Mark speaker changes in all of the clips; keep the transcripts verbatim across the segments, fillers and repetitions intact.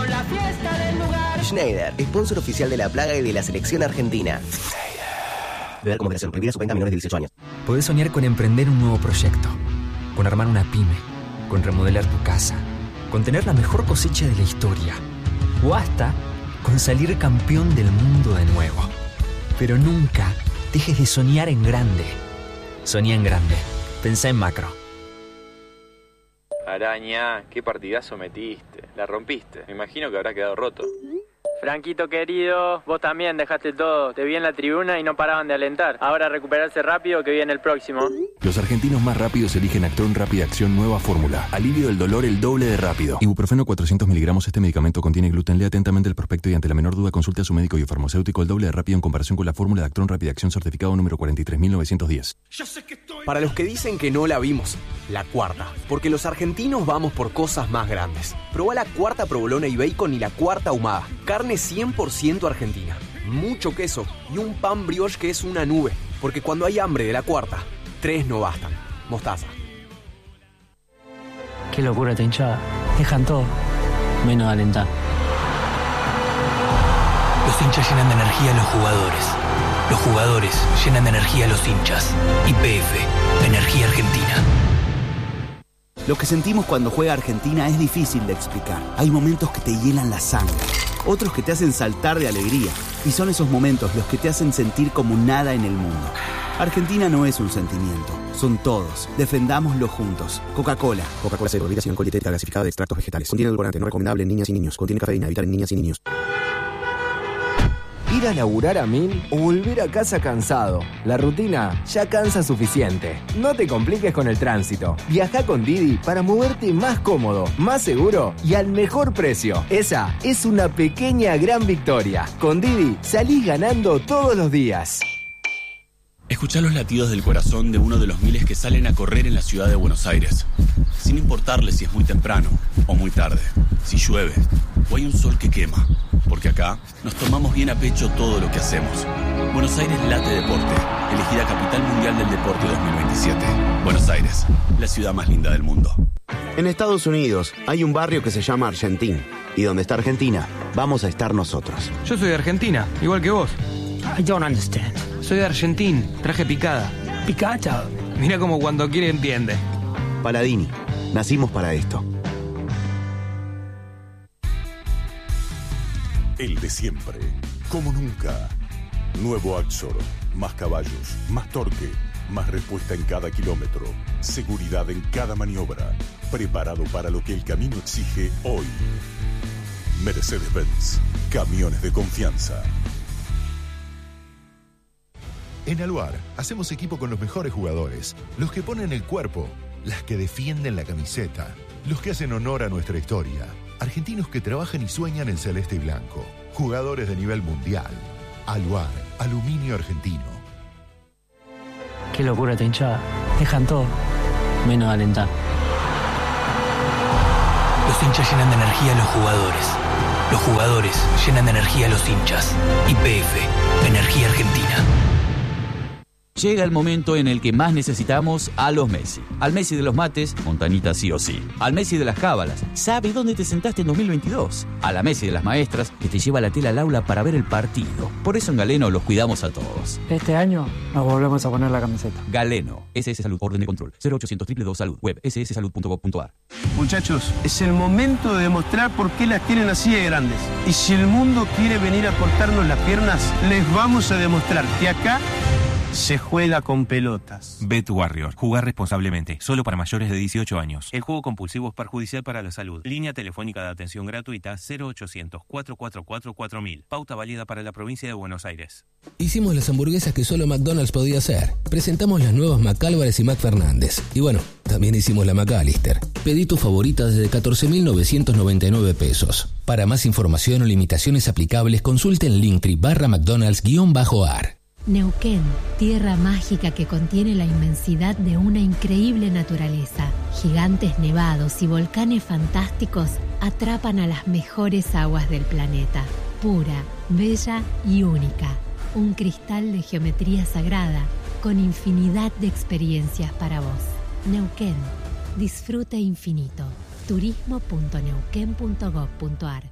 Speaker 1: son la fiesta del lugar.
Speaker 2: Schneider, sponsor oficial de La Plaga y de la selección argentina. Ver cómo creación prohibida a venta a menores de dieciocho años.
Speaker 3: Podés soñar con emprender un nuevo proyecto, con armar una pyme, con remodelar tu casa, con tener la mejor cosecha de la historia, o hasta con salir campeón del mundo de nuevo. Pero nunca dejes de soñar en grande. Soñá en grande. Pensá en macro.
Speaker 4: Araña, qué partidazo metiste. La rompiste. Me imagino que habrá quedado roto.
Speaker 5: Franquito querido, vos también dejaste todo. Te vi en la tribuna y no paraban de alentar. Ahora recuperarse rápido que viene el próximo.
Speaker 6: Los argentinos más rápidos eligen Actron Rápida Acción Nueva Fórmula. Alivio del dolor el doble de rápido. Ibuprofeno cuatrocientos miligramos. Este medicamento contiene gluten. Lea atentamente el prospecto y ante la menor duda consulte a su médico y farmacéutico. El doble de rápido en comparación con la fórmula de Actron Rápida Acción certificado número cuarenta y tres mil novecientos diez.
Speaker 7: Para los que dicen que no la vimos, la cuarta. Porque los argentinos vamos por cosas más grandes. Probá la cuarta provolona y bacon y la cuarta ahumada. Carne cien por ciento argentina. Mucho queso y un pan brioche que es una nube. Porque cuando hay hambre de la cuarta, tres no bastan. Mostaza.
Speaker 8: Qué locura esta hinchada. Dejan todo, menos alentar.
Speaker 9: Los hinchas llenan de energía a los jugadores. Los jugadores llenan de energía a los hinchas. Y P F, Energía Argentina.
Speaker 10: Lo que sentimos cuando juega Argentina es difícil de explicar. Hay momentos que te hielan la sangre, otros que te hacen saltar de alegría. Y son esos momentos los que te hacen sentir como nada en el mundo. Argentina no es un sentimiento, son todos. Defendámoslo juntos. Coca-Cola.
Speaker 2: Coca-Cola cero, bebida sin alcohol dietética gasificada de extractos vegetales. Contiene edulcorante no recomendable en niñas y niños. Contiene cafeína, evitar en niñas y niños.
Speaker 11: Ir a laburar a mil o volver a casa cansado. La rutina ya cansa suficiente. No te compliques con el tránsito. Viaja con Didi para moverte más cómodo, más seguro y al mejor precio. Esa es una pequeña gran victoria. Con Didi salís ganando todos los días.
Speaker 12: Escuchá los latidos del corazón de uno de los miles que salen a correr en la ciudad de Buenos Aires. Sin importarle si es muy temprano o muy tarde, si llueve o hay un sol que quema. Porque acá nos tomamos bien a pecho todo lo que hacemos. Buenos Aires Late Deporte, elegida Capital Mundial del Deporte dos mil veintisiete. Buenos Aires, la ciudad más linda del mundo.
Speaker 13: En Estados Unidos hay un barrio que se llama Argentina. Y donde está Argentina, vamos a estar nosotros.
Speaker 14: Yo soy de Argentina, igual que vos.
Speaker 8: I don't understand.
Speaker 14: Soy de Argentina, traje picada.
Speaker 8: ¿Picada?
Speaker 14: Mira como cuando quiere entiende.
Speaker 13: Paladini, nacimos para esto.
Speaker 15: El de siempre, como nunca. Nuevo Axor, más caballos, más torque, más respuesta en cada kilómetro, seguridad en cada maniobra, preparado para lo que el camino exige hoy. Mercedes-Benz, camiones de confianza.
Speaker 16: En Aluar hacemos equipo con los mejores jugadores, los que ponen el cuerpo, las que defienden la camiseta, los que hacen honor a nuestra historia. Argentinos que trabajan y sueñan en celeste y blanco. Jugadores de nivel mundial. Aluar, aluminio argentino.
Speaker 8: Qué locura esta hinchada. Dejan todo, menos alentar.
Speaker 9: Los hinchas llenan de energía a los jugadores. Los jugadores llenan de energía a los hinchas. Y P F, Energía Argentina.
Speaker 17: Llega el momento en el que más necesitamos a los Messi. Al Messi de los mates, Montanita sí o sí. Al Messi de las cábalas, ¿sabe dónde te sentaste en dos mil veintidós? A la Messi de las maestras, que te lleva la tela al aula para ver el partido. Por eso en Galeno los cuidamos a todos.
Speaker 8: Este año nos volvemos a poner la camiseta.
Speaker 17: Galeno, S S Salud, orden de control, cero ochocientos dos dos dos Salud, web ese ese salud punto gov punto a r.
Speaker 18: Muchachos, es el momento de demostrar por qué las tienen así de grandes. Y si el mundo quiere venir a cortarnos las piernas, les vamos a demostrar que acá se juega con pelotas.
Speaker 19: Bet Warrior. Jugar responsablemente. Solo para mayores de dieciocho años. El juego compulsivo es perjudicial para la salud. Línea telefónica de atención gratuita cero ochocientos cuatro cuatro cuatro cuatro mil. Pauta válida para la provincia de Buenos Aires.
Speaker 20: Hicimos las hamburguesas que solo McDonald's podía hacer. Presentamos las nuevas McAlvarez y McFernández. Y bueno, también hicimos la McAllister. Pedí tu favorita desde catorce mil novecientos noventa y nueve pesos. Para más información o limitaciones aplicables, consulte en Linktree barra McDonald's-ar.
Speaker 21: Neuquén, tierra mágica que contiene la inmensidad de una increíble naturaleza. Gigantes nevados y volcanes fantásticos atrapan a las mejores aguas del planeta. Pura, bella y única. Un cristal de geometría sagrada con infinidad de experiencias para vos. Neuquén, disfrute infinito. turismo punto neuquén punto gov punto ar.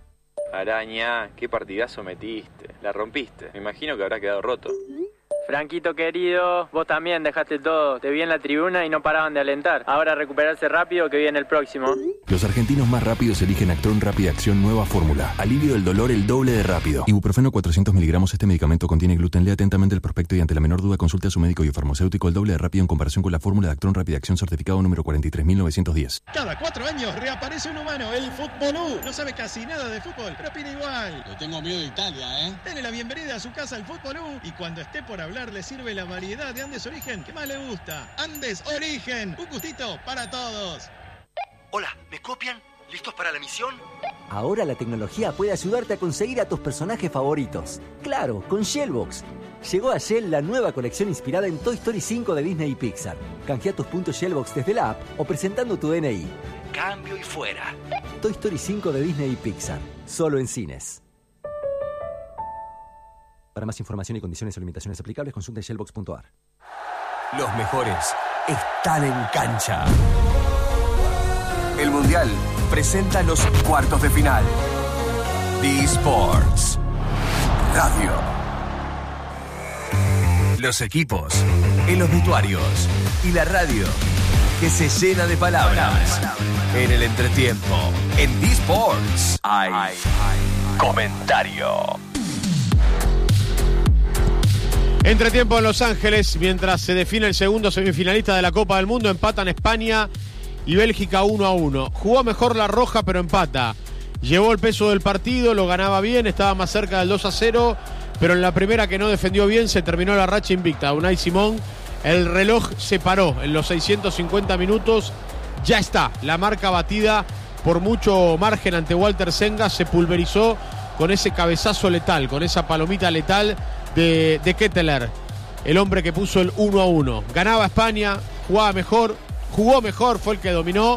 Speaker 4: Araña, qué partidazo metiste. La rompiste. Me imagino que habrá quedado roto.
Speaker 5: Franquito querido, vos también dejaste todo. Te vi en la tribuna y no paraban de alentar. Ahora recuperarse rápido que viene el próximo.
Speaker 6: Los argentinos más rápidos eligen Actron Rápida Acción Nueva Fórmula. Alivio del dolor el doble de rápido. Ibuprofeno cuatrocientos miligramos. Este medicamento contiene gluten. Lea atentamente el prospecto y ante la menor duda consulte a su médico y o farmacéutico. El doble de rápido en comparación con la fórmula de Actron Rápida Acción certificado número cuarenta y tres mil novecientos diez.
Speaker 1: Cada cuatro años reaparece un humano, el Fútbolú. No sabe casi nada de fútbol, pero opina igual.
Speaker 22: Yo tengo miedo de Italia, ¿eh?
Speaker 1: Dele la bienvenida a su casa al Fútbolú y cuando esté por hablar le sirve la variedad de Andes Origen que más le gusta. Andes Origen, un gustito para todos.
Speaker 23: Hola, ¿me copian? ¿Listos para la misión?
Speaker 24: Ahora la tecnología puede ayudarte a conseguir a tus personajes favoritos. Claro, con Shellbox. Llegó a Shell la nueva colección inspirada en Toy Story cinco de Disney y Pixar. Canjea tus puntos Shellbox desde la app o presentando tu D N I.
Speaker 23: Cambio y fuera.
Speaker 24: Toy Story cinco de Disney y Pixar. Solo en cines. Para más información y condiciones o limitaciones aplicables, consulte shellbox punto a r.
Speaker 25: Los mejores están en cancha. El Mundial presenta los cuartos de final. The Sports Radio. Los equipos en los vestuarios y la radio que se llena de palabras. En el entretiempo, en The Sports hay comentario.
Speaker 26: Entretiempo en Los Ángeles, mientras se define el segundo semifinalista de la Copa del Mundo, empatan España y Bélgica uno a uno. Jugó mejor la roja, pero empata. Llevó el peso del partido, lo ganaba bien, estaba más cerca del dos a cero, pero en la primera que no defendió bien se terminó la racha invicta. Unai Simón, el reloj se paró en los seiscientos cincuenta minutos. Ya está, la marca batida por mucho margen ante Walter Senga, se pulverizó con ese cabezazo letal, con esa palomita letal de, de Ketteler, el hombre que puso el uno a uno. Ganaba España, jugaba mejor, jugó mejor, fue el que dominó,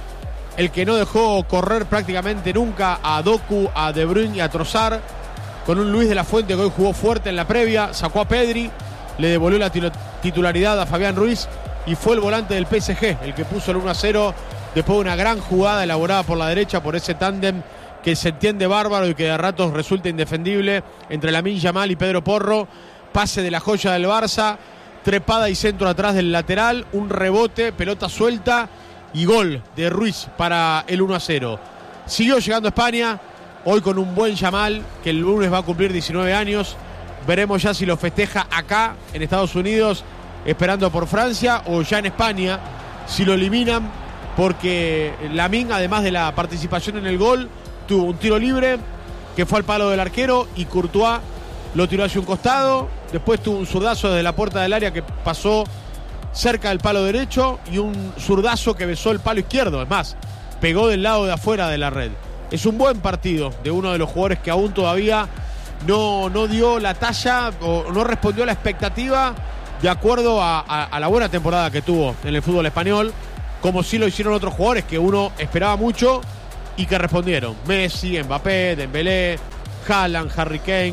Speaker 26: el que no dejó correr prácticamente nunca a Doku, a De Bruyne y a Trossard, con un Luis de la Fuente que hoy jugó fuerte en la previa, sacó a Pedri, le devolvió la titularidad a Fabián Ruiz y fue el volante del P S G el que puso el uno a cero después de una gran jugada elaborada por la derecha por ese tándem que se entiende bárbaro y que de ratos resulta indefendible entre Lamine Yamal y Pedro Porro. Pase de la joya del Barça, trepada y centro atrás del lateral, un rebote, pelota suelta y gol de Ruiz para el uno a cero. Siguió llegando a España, hoy con un buen Yamal, que el lunes va a cumplir diecinueve años. Veremos ya si lo festeja acá, en Estados Unidos, esperando por Francia, o ya en España, si lo eliminan, porque Lamine, además de la participación en el gol, tuvo un tiro libre que fue al palo del arquero y Courtois lo tiró hacia un costado. Después tuvo un zurdazo desde la puerta del área que pasó cerca del palo derecho y un zurdazo que besó el palo izquierdo. Es más, pegó del lado de afuera de la red. Es un buen partido de uno de los jugadores que aún todavía no, no dio la talla o no respondió a la expectativa de acuerdo a, a, a la buena temporada que tuvo en el fútbol español, como sí lo hicieron otros jugadores que uno esperaba mucho y que respondieron. Messi, Mbappé, Dembélé, Haaland, Harry Kane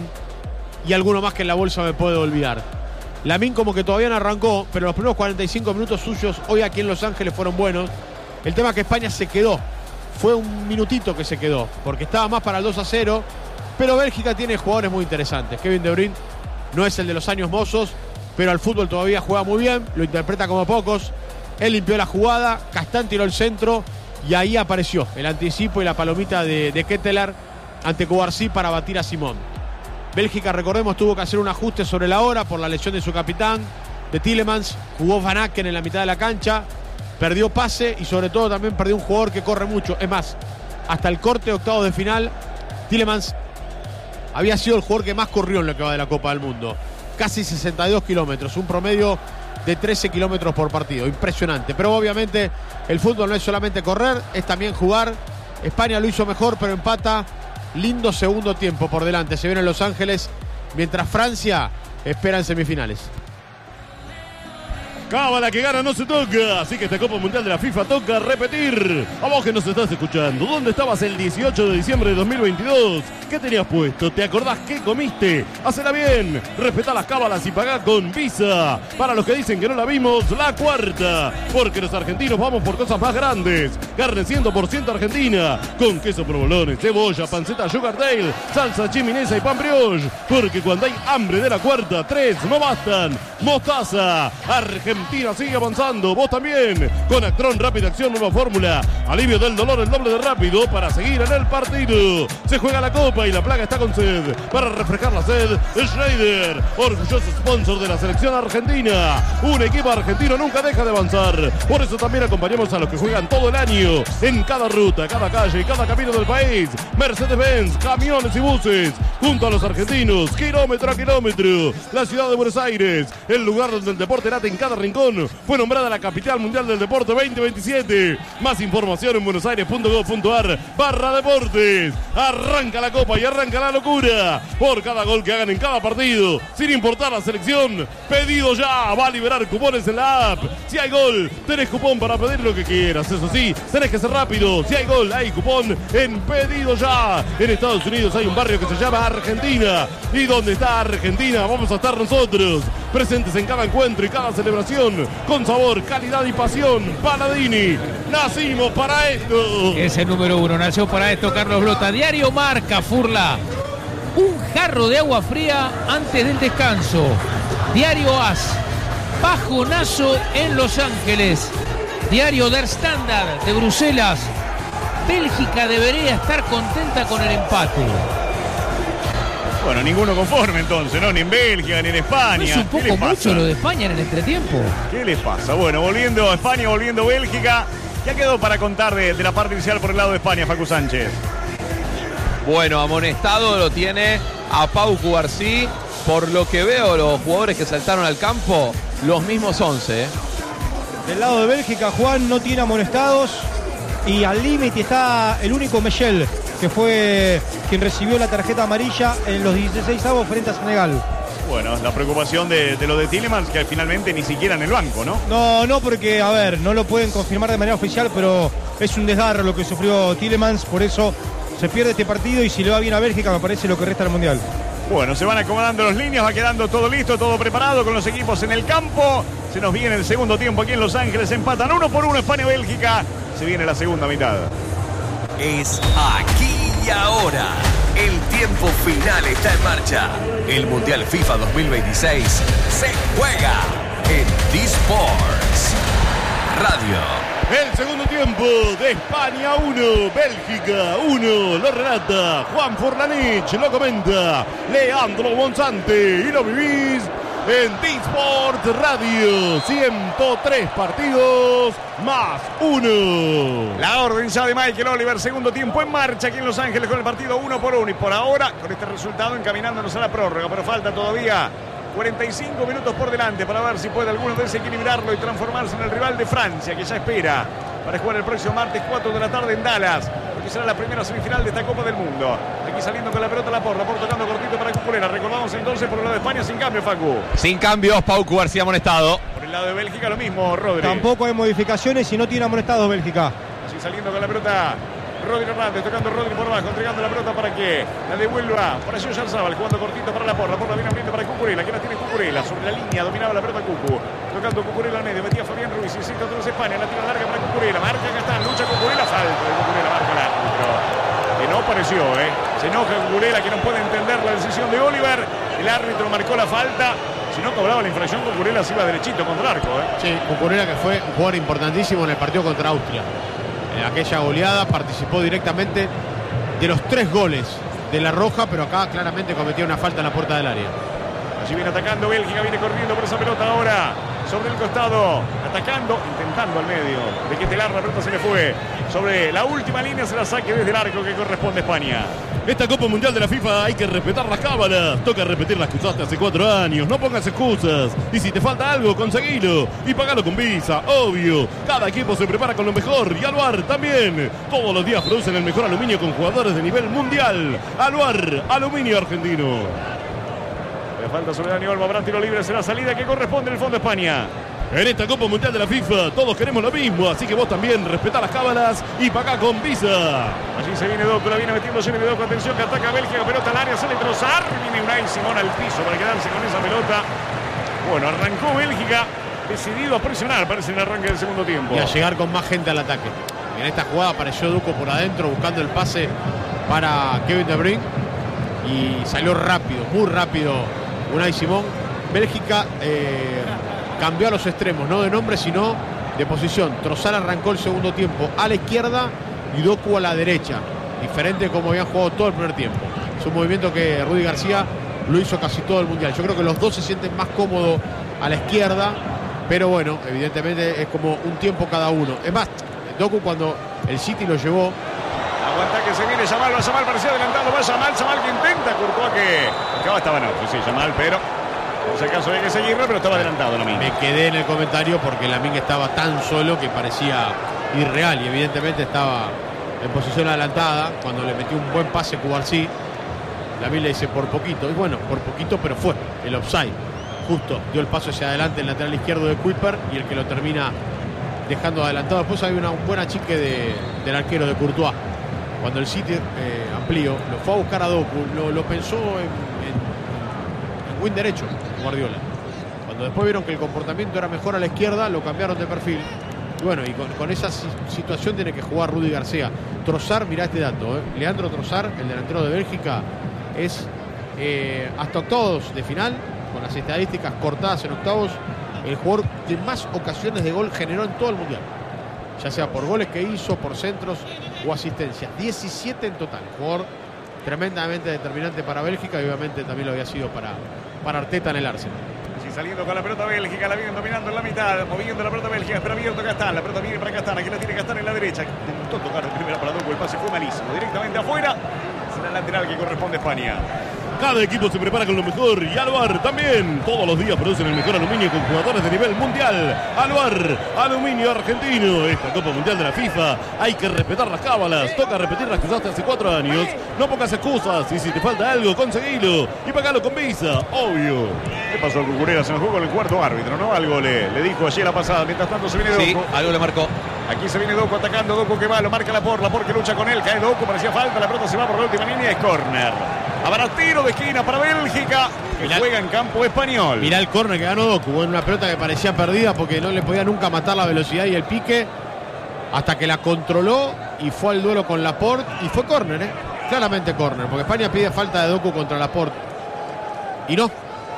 Speaker 26: y alguno más que en la bolsa me puedo olvidar. Lamine como que todavía no arrancó, pero los primeros cuarenta y cinco minutos suyos hoy aquí en Los Ángeles fueron buenos. El tema es que España se quedó. Fue un minutito que se quedó, porque estaba más para el dos a cero, pero Bélgica tiene jugadores muy interesantes. Kevin De Bruyne no es el de los años mozos, pero al fútbol todavía juega muy bien, lo interpreta como pocos. Él limpió la jugada, Castán tiró el centro y ahí apareció el anticipo y la palomita de, de Ketteler ante Cubarsí para batir a Simón. Bélgica, recordemos, tuvo que hacer un ajuste sobre la hora por la lesión de su capitán, de Tielemans. Jugó Van Aken en la mitad de la cancha, perdió pase y sobre todo también perdió un jugador que corre mucho. Es más, hasta el corte de octavos de final, Tielemans había sido el jugador que más corrió en lo que va de la Copa del Mundo. Casi sesenta y dos kilómetros, un promedio de trece kilómetros por partido. Impresionante. Pero obviamente el fútbol no es solamente correr, es también jugar. España lo hizo mejor, pero empata. Lindo segundo tiempo por delante. Se viene en Los Ángeles, mientras Francia espera en semifinales.
Speaker 27: Cábala que gana no se toca, así que esta Copa Mundial de la FIFA toca repetir. A vos que nos estás escuchando, ¿dónde estabas el dieciocho de diciembre de dos mil veintidós? qué tenías puesto? ¿Te acordás qué comiste? Hacela bien, respetá las cábalas y pagá con Visa. Para los que dicen que no la vimos, la cuarta. Porque los argentinos vamos por cosas más grandes. Carne cien por ciento argentina, con queso provolone, cebolla, panceta Sugar Tail, salsa chiminesa y pan brioche. Porque cuando hay hambre de la cuarta, tres no bastan. Mostaza, Argentina sigue avanzando, vos también. Con Actron Rápida Acción, nueva fórmula. Alivio del dolor, el doble de rápido para seguir en el partido. Se juega la copa y la plaga está con sed. Para refrescar la sed, Schneider, orgulloso sponsor de la selección argentina. Un equipo argentino nunca deja de avanzar. Por eso también acompañamos a los que juegan todo el año. En cada ruta, cada calle y cada camino del país. Mercedes-Benz, camiones y buses. Junto a los argentinos, kilómetro a kilómetro. La ciudad de Buenos Aires, el lugar donde el deporte late en cada rincón, fue nombrada la capital mundial del deporte veinte veintisiete. Más información en buenosaires.gov.ar barra deportes. Arranca la copa y arranca la locura. Por cada gol que hagan en cada partido, sin importar la selección, pedido ya. Va a liberar cupones en la app. Si hay gol, tenés cupón para pedir lo que quieras. Eso sí, tenés que ser rápido. Si hay gol, hay cupón en pedido ya. En Estados Unidos hay un barrio que se llama Argentina. Y donde está Argentina, vamos a estar nosotros. Presentes en cada encuentro y cada celebración. Con sabor, calidad y pasión. Paladini, nacimos para esto.
Speaker 2: Es el número uno, nació para esto Carlos Blota. Diario Marca, Furla. Un jarro de agua fría antes del descanso. Diario As. Pajonazo en Los Ángeles. Diario Der Standard de Bruselas. Bélgica debería estar contenta con el empate.
Speaker 3: Bueno, ninguno conforme entonces, ¿no? Ni en Bélgica, ni en España.
Speaker 2: Es un poco mucho lo de España en el entretiempo.
Speaker 3: ¿Qué les pasa? Bueno, volviendo a España, volviendo a Bélgica. ¿Qué quedó para contar de, de la parte inicial por el lado de España, Facu Sánchez?
Speaker 7: Bueno, amonestado lo tiene a Pau Cubarsí. Por lo que veo, los jugadores que saltaron al campo, los mismos once. ¿eh?
Speaker 10: Del lado de Bélgica, Juan no tiene amonestados. Y al límite está el único Michel, que fue quien recibió la tarjeta amarilla en los dieciseisavos frente a Senegal.
Speaker 3: Bueno, la preocupación de, de lo de Tielemans, que finalmente ni siquiera en el banco, ¿no?
Speaker 10: No, no, porque, a ver, no lo pueden confirmar de manera oficial, pero es un desgarro lo que sufrió Tielemans, por eso se pierde este partido y si le va bien a Bélgica me parece lo que resta del Mundial.
Speaker 3: Bueno, se van acomodando las líneas, va quedando todo listo, todo preparado con los equipos en el campo. Se nos viene el segundo tiempo aquí en Los Ángeles, empatan uno por uno España-Bélgica. Se viene la segunda mitad.
Speaker 25: Es aquí y ahora. El tiempo final está en marcha. El Mundial FIFA dos mil veintiséis se juega en D-Sports Radio.
Speaker 27: El segundo tiempo de España uno, Bélgica uno, lo relata Juan Forlanich, lo comenta Leandro Monzante y lo vivís en D-Sport Radio. ciento tres partidos más uno.
Speaker 3: La orden ya de Michael Oliver, segundo tiempo en marcha aquí en Los Ángeles con el partido uno por uno y por ahora con este resultado encaminándonos a la prórroga, pero falta todavía cuarenta y cinco minutos por delante para ver si puede alguno desequilibrarlo y transformarse en el rival de Francia, que ya espera para jugar el próximo martes cuatro de la tarde en Dallas, porque será la primera semifinal de esta Copa del Mundo. Aquí saliendo con la pelota Laporte, Laporte tocando cortito para Cucurella. Recordamos entonces por el lado de España sin cambio, Facu.
Speaker 7: Sin cambios, Pau Cubarsí amonestado.
Speaker 3: Por el lado de Bélgica lo mismo, Rodri.
Speaker 10: Tampoco hay modificaciones y no tiene amonestados Bélgica.
Speaker 3: Así saliendo con la pelota Rodri Hernández, tocando Rodri por abajo, entregando la pelota para que la devuelva para Oyarzabal, jugando cortito para la porra, porra viene abriendo para Cucurella, que la tiene Cucurella, sobre la línea, dominaba la pelota Cucu, tocando Cucurella al medio, metía Fabián Ruiz, insiste otra vez España, la tira larga para Cucurella, marca que está, lucha Cucurella, falta de Cucurella, marca el árbitro, que no apareció, eh, se enoja Cucurella, que no puede entender la decisión de Oliver, el árbitro marcó la falta. Si no cobraba la infracción, Cucurella se iba derechito contra el arco, eh.
Speaker 26: Sí, Cucurella, que fue un jugador importantísimo en el partido contra Austria. En aquella goleada participó directamente de los tres goles de la Roja, pero acá claramente cometía una falta en la puerta del área.
Speaker 3: Allí viene atacando Bélgica, viene corriendo por esa pelota ahora. Sobre el costado, atacando, intentando al medio. De que Telar, la pelota se le fue. Sobre la última línea se la saque desde el arco que corresponde a España.
Speaker 27: Esta Copa Mundial de la FIFA hay que respetar las cábalas. Toca repetir las que usaste hace cuatro años. No pongas excusas. Y si te falta algo, conseguilo. Y pagalo con Visa, obvio. Cada equipo se prepara con lo mejor. Y Aluar también. Todos los días producen el mejor aluminio con jugadores de nivel mundial. Aluar, aluminio argentino.
Speaker 3: Le falta sobre Dani Olmo, habrá tiro libre, será salida que corresponde en el fondo de España.
Speaker 27: En esta Copa Mundial de la FIFA todos queremos lo mismo, así que vos también respetá las cábalas y pagá con Visa.
Speaker 3: Allí se viene Doku, la viene metiéndose en el Doku, atención que ataca a Bélgica, pelota al área, sale Trossard, viene Unai Simón al piso para quedarse con esa pelota. Bueno, arrancó Bélgica, decidido a presionar, parece en el arranque del segundo tiempo.
Speaker 26: Y a llegar con más gente al ataque. En esta jugada apareció Doku por adentro buscando el pase para Kevin De Bruyne y salió rápido, muy rápido Unai Simón. Bélgica eh, cambió a los extremos, no de nombre sino de posición. Trossard arrancó el segundo tiempo a la izquierda y Doku a la derecha, diferente como habían jugado todo el primer tiempo. Es un movimiento que Rudi García lo hizo casi todo el mundial. Yo creo que los dos se sienten más cómodos a la izquierda, pero bueno, evidentemente es como un tiempo cada uno. Es más, Doku cuando el City lo llevó.
Speaker 3: Aguanta que se viene Yamal, va Yamal, parecía adelantado, va Yamal, Yamal que intenta, Courtois que acaba estaba en otro, sí, Yamal, pero por si acaso había que seguirlo, pero estaba adelantado Lamine.
Speaker 26: Me quedé en el comentario porque Lamine estaba tan solo que parecía irreal y evidentemente estaba en posición adelantada. Cuando le metió un buen pase Cubarsí, Lamine le dice por poquito, y bueno, por poquito, pero fue el offside. Justo dio el paso hacia adelante el lateral izquierdo de Kuiper y el que lo termina dejando adelantado. Después hay una un buen achique de, del arquero de Courtois. Cuando el City eh, amplió, lo fue a buscar a Doku, lo, lo pensó en, en, en win derecho, Guardiola. Cuando después vieron que el comportamiento era mejor a la izquierda, lo cambiaron de perfil. Y bueno, y con, con esa situación tiene que jugar Rudi García. Trossard, mirá este dato, ¿eh? Leandro Trossard, el delantero de Bélgica, es eh, hasta octavos de final, con las estadísticas cortadas en octavos, el jugador que más ocasiones de gol generó en todo el mundial, ya sea por goles que hizo, por centros o asistencias. diecisiete en total. Jugador tremendamente determinante para Bélgica y obviamente también lo había sido para, para Arteta en el Arsenal.
Speaker 3: Sí, saliendo con la pelota Bélgica, la vienen dominando en la mitad, moviendo la pelota Bélgica, pero abierto Castán, la pelota viene para Castán, aquí la tiene Castán en la derecha. Intentó tocar de primera para Doku, el pase fue malísimo, directamente afuera. Es la lateral que corresponde a España.
Speaker 27: Cada equipo se prepara con lo mejor y Aluar también. Todos los días producen el mejor aluminio con jugadores de nivel mundial. Aluar, aluminio argentino. Esta Copa Mundial de la FIFA hay que respetar las cábalas. Toca repetir las que usaste hace cuatro años. No pongas excusas y si te falta algo, conseguilo. Y pagalo con Visa, obvio.
Speaker 3: ¿Qué pasó a Cucurella? Se nos jugó con el cuarto árbitro, ¿no? Algo le, le dijo ayer la pasada. Mientras tanto se viene Doku.
Speaker 7: Sí, algo le marcó.
Speaker 3: Aquí se viene Doku atacando. Doku que va, lo marca Laporte. Laporte que lucha con él. Cae Doku, parecía falta. La pelota se va por la última línea. Es córner. Habrá tiro de esquina para Bélgica, que mirá, juega en campo español.
Speaker 26: Mirá el córner que ganó Doku, en una pelota que parecía perdida porque no le podía nunca matar la velocidad y el pique, hasta que la controló y fue al duelo con Laporte y fue córner, ¿eh? Claramente córner, porque España pide falta de Doku contra Laporte y no.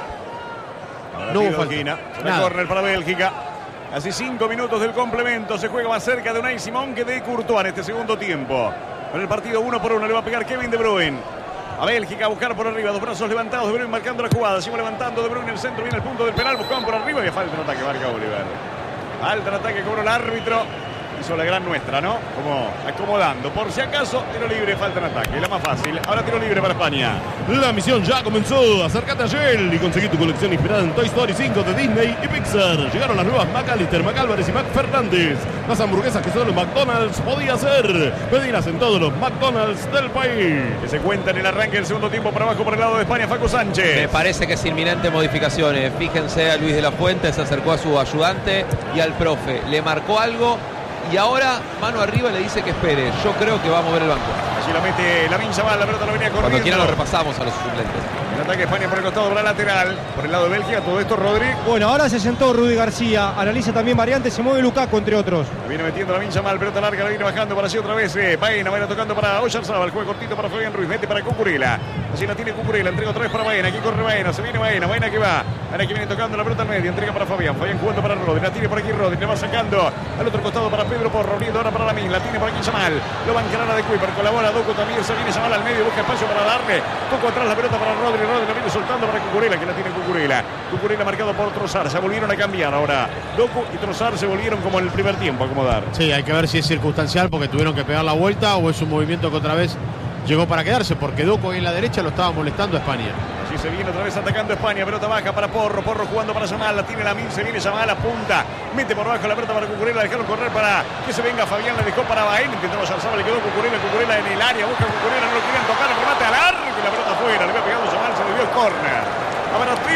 Speaker 3: Ahora no hubo falta. Será córner para Bélgica. Hace cinco minutos del complemento, se juega más cerca de Unai Simón que de Courtois en este segundo tiempo. Con el partido uno por uno le va a pegar Kevin De Bruyne. A Bélgica a buscar por arriba, dos brazos levantados, De Bruyne marcando la jugada, sigue levantando De Bruyne en el centro, viene el punto del penal, buscaban por arriba y falta en ataque, marca Oliver. Falta en ataque, cobró el árbitro, hizo la gran nuestra, ¿no? Como acomodando, por si acaso, tiro libre, falta en ataque, la más fácil, ahora tiro libre para España.
Speaker 27: La misión ya comenzó, acércate a Shell y conseguí tu colección inspirada en Toy Story cinco de Disney y Pixar. Llegaron las nuevas McAllister, McAlvarez y McFernández, las hamburguesas que solo McDonald's podía hacer. Pedilas en todos los McDonald's del país.
Speaker 3: Que se cuenta en el arranque del segundo tiempo para abajo por el lado de España, Facu Sánchez.
Speaker 7: Me parece que es inminente modificaciones. Fíjense a Luis de la Fuente, se acercó a su ayudante y al profe. Le marcó algo y ahora mano arriba le dice que espere. Yo creo que va a mover el banco.
Speaker 3: Allí la mete Lamine Yamal, la pelota la venía corriendo.
Speaker 7: Cuando quiera lo repasamos a los suplentes.
Speaker 3: El ataque de España por el costado de la lateral, por el lado de Bélgica, todo esto Rodri.
Speaker 10: Bueno, ahora se sentó Rudi García, analiza también variantes, se mueve Lukaku entre otros.
Speaker 3: La viene metiendo Lamine Yamal, pelota larga, la viene bajando para así otra vez. Eh, Baena, Baena tocando para Oyarzabal, juega cortito para Fabián Ruiz, mete para Cucurella. Así la tiene Cucurella, entrega otra vez para Baena, aquí corre Baena, se viene Baena, Baena que va. Baena que viene tocando la pelota al medio, entrega para Fabián, Fabián jugando para Rodri, la tiene por aquí Rodri, le va sacando al otro costado para Pedro Porro, abriendo ahora para Lamine, la tiene por aquí Yamal, lo va a encarar a de Kuiper, colabora Doku también, se viene Yamal al medio, busca espacio para darle, toco atrás la pelota para Rodri, Rodri la viene soltando para Cucurella, que la tiene Cucurella, Cucurella marcado por Trossard, se volvieron a cambiar ahora, Doku y Trossard se volvieron como en el primer tiempo a acomodar.
Speaker 26: Sí, hay que ver si es circunstancial porque tuvieron que pegar la vuelta o es un movimiento que otra vez llegó para quedarse, porque Doku ahí en la derecha lo estaba molestando a España.
Speaker 3: Así se viene otra vez atacando a España, pelota baja para Porro, Porro jugando para Yamal, la tiene Lamine, se viene Yamal a punta, mete por abajo la pelota para Cucurella, dejaron correr para que se venga Fabián, la dejó para Baena, intentó Oyarzabal, le quedó Cucurella, Cucurella en el área, busca Cucurella, no lo quieren tocar, el remate al arco y la pelota afuera, le había pegado Yamal, se le dio el córner. Habrá tiro de esquina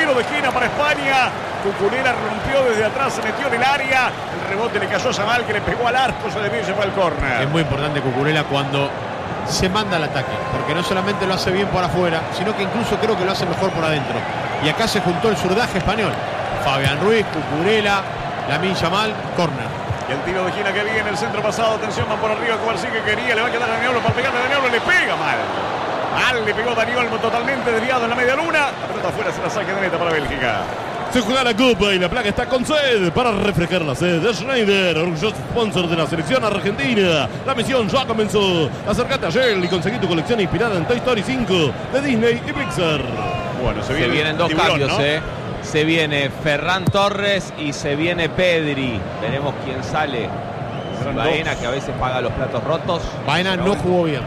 Speaker 3: buena para España. Cucurella rompió desde atrás, se metió en el área. El rebote le cayó a Yamal, que le pegó al arco, se debió y se fue al córner.
Speaker 26: Es muy importante Cucurella cuando se manda al ataque, porque no solamente lo hace bien por afuera, sino que incluso creo que lo hace mejor por adentro. Y acá se juntó el zurdaje español. Fabián Ruiz, Cucurella, Lamine Yamal, córner.
Speaker 3: Y el tiro de esquina que viene, el centro pasado, atención, van por arriba, Kovacic que quería, le va a quedar a Dani Olmo para pegarle a Dani Olmo, le pega mal. Mal le pegó Dani Olmo, totalmente desviado en la media luna. La pelota afuera, se la saque de meta para Bélgica.
Speaker 27: Se juega la Copa y la placa está con sed para refrescar la sed de Schneider, orgulloso sponsor de la selección argentina. La misión ya comenzó. Acércate a Shell y conseguí tu colección inspirada en Toy Story cinco de Disney y Pixar.
Speaker 3: Bueno, se,
Speaker 7: se
Speaker 3: viene
Speaker 7: vienen dos
Speaker 3: tiburón,
Speaker 7: cambios,
Speaker 3: ¿no?
Speaker 7: eh. Se viene Ferran Torres y se viene Pedri. Veremos quién sale. Si Baena, que a veces paga los platos rotos.
Speaker 26: Baena no jugó bien.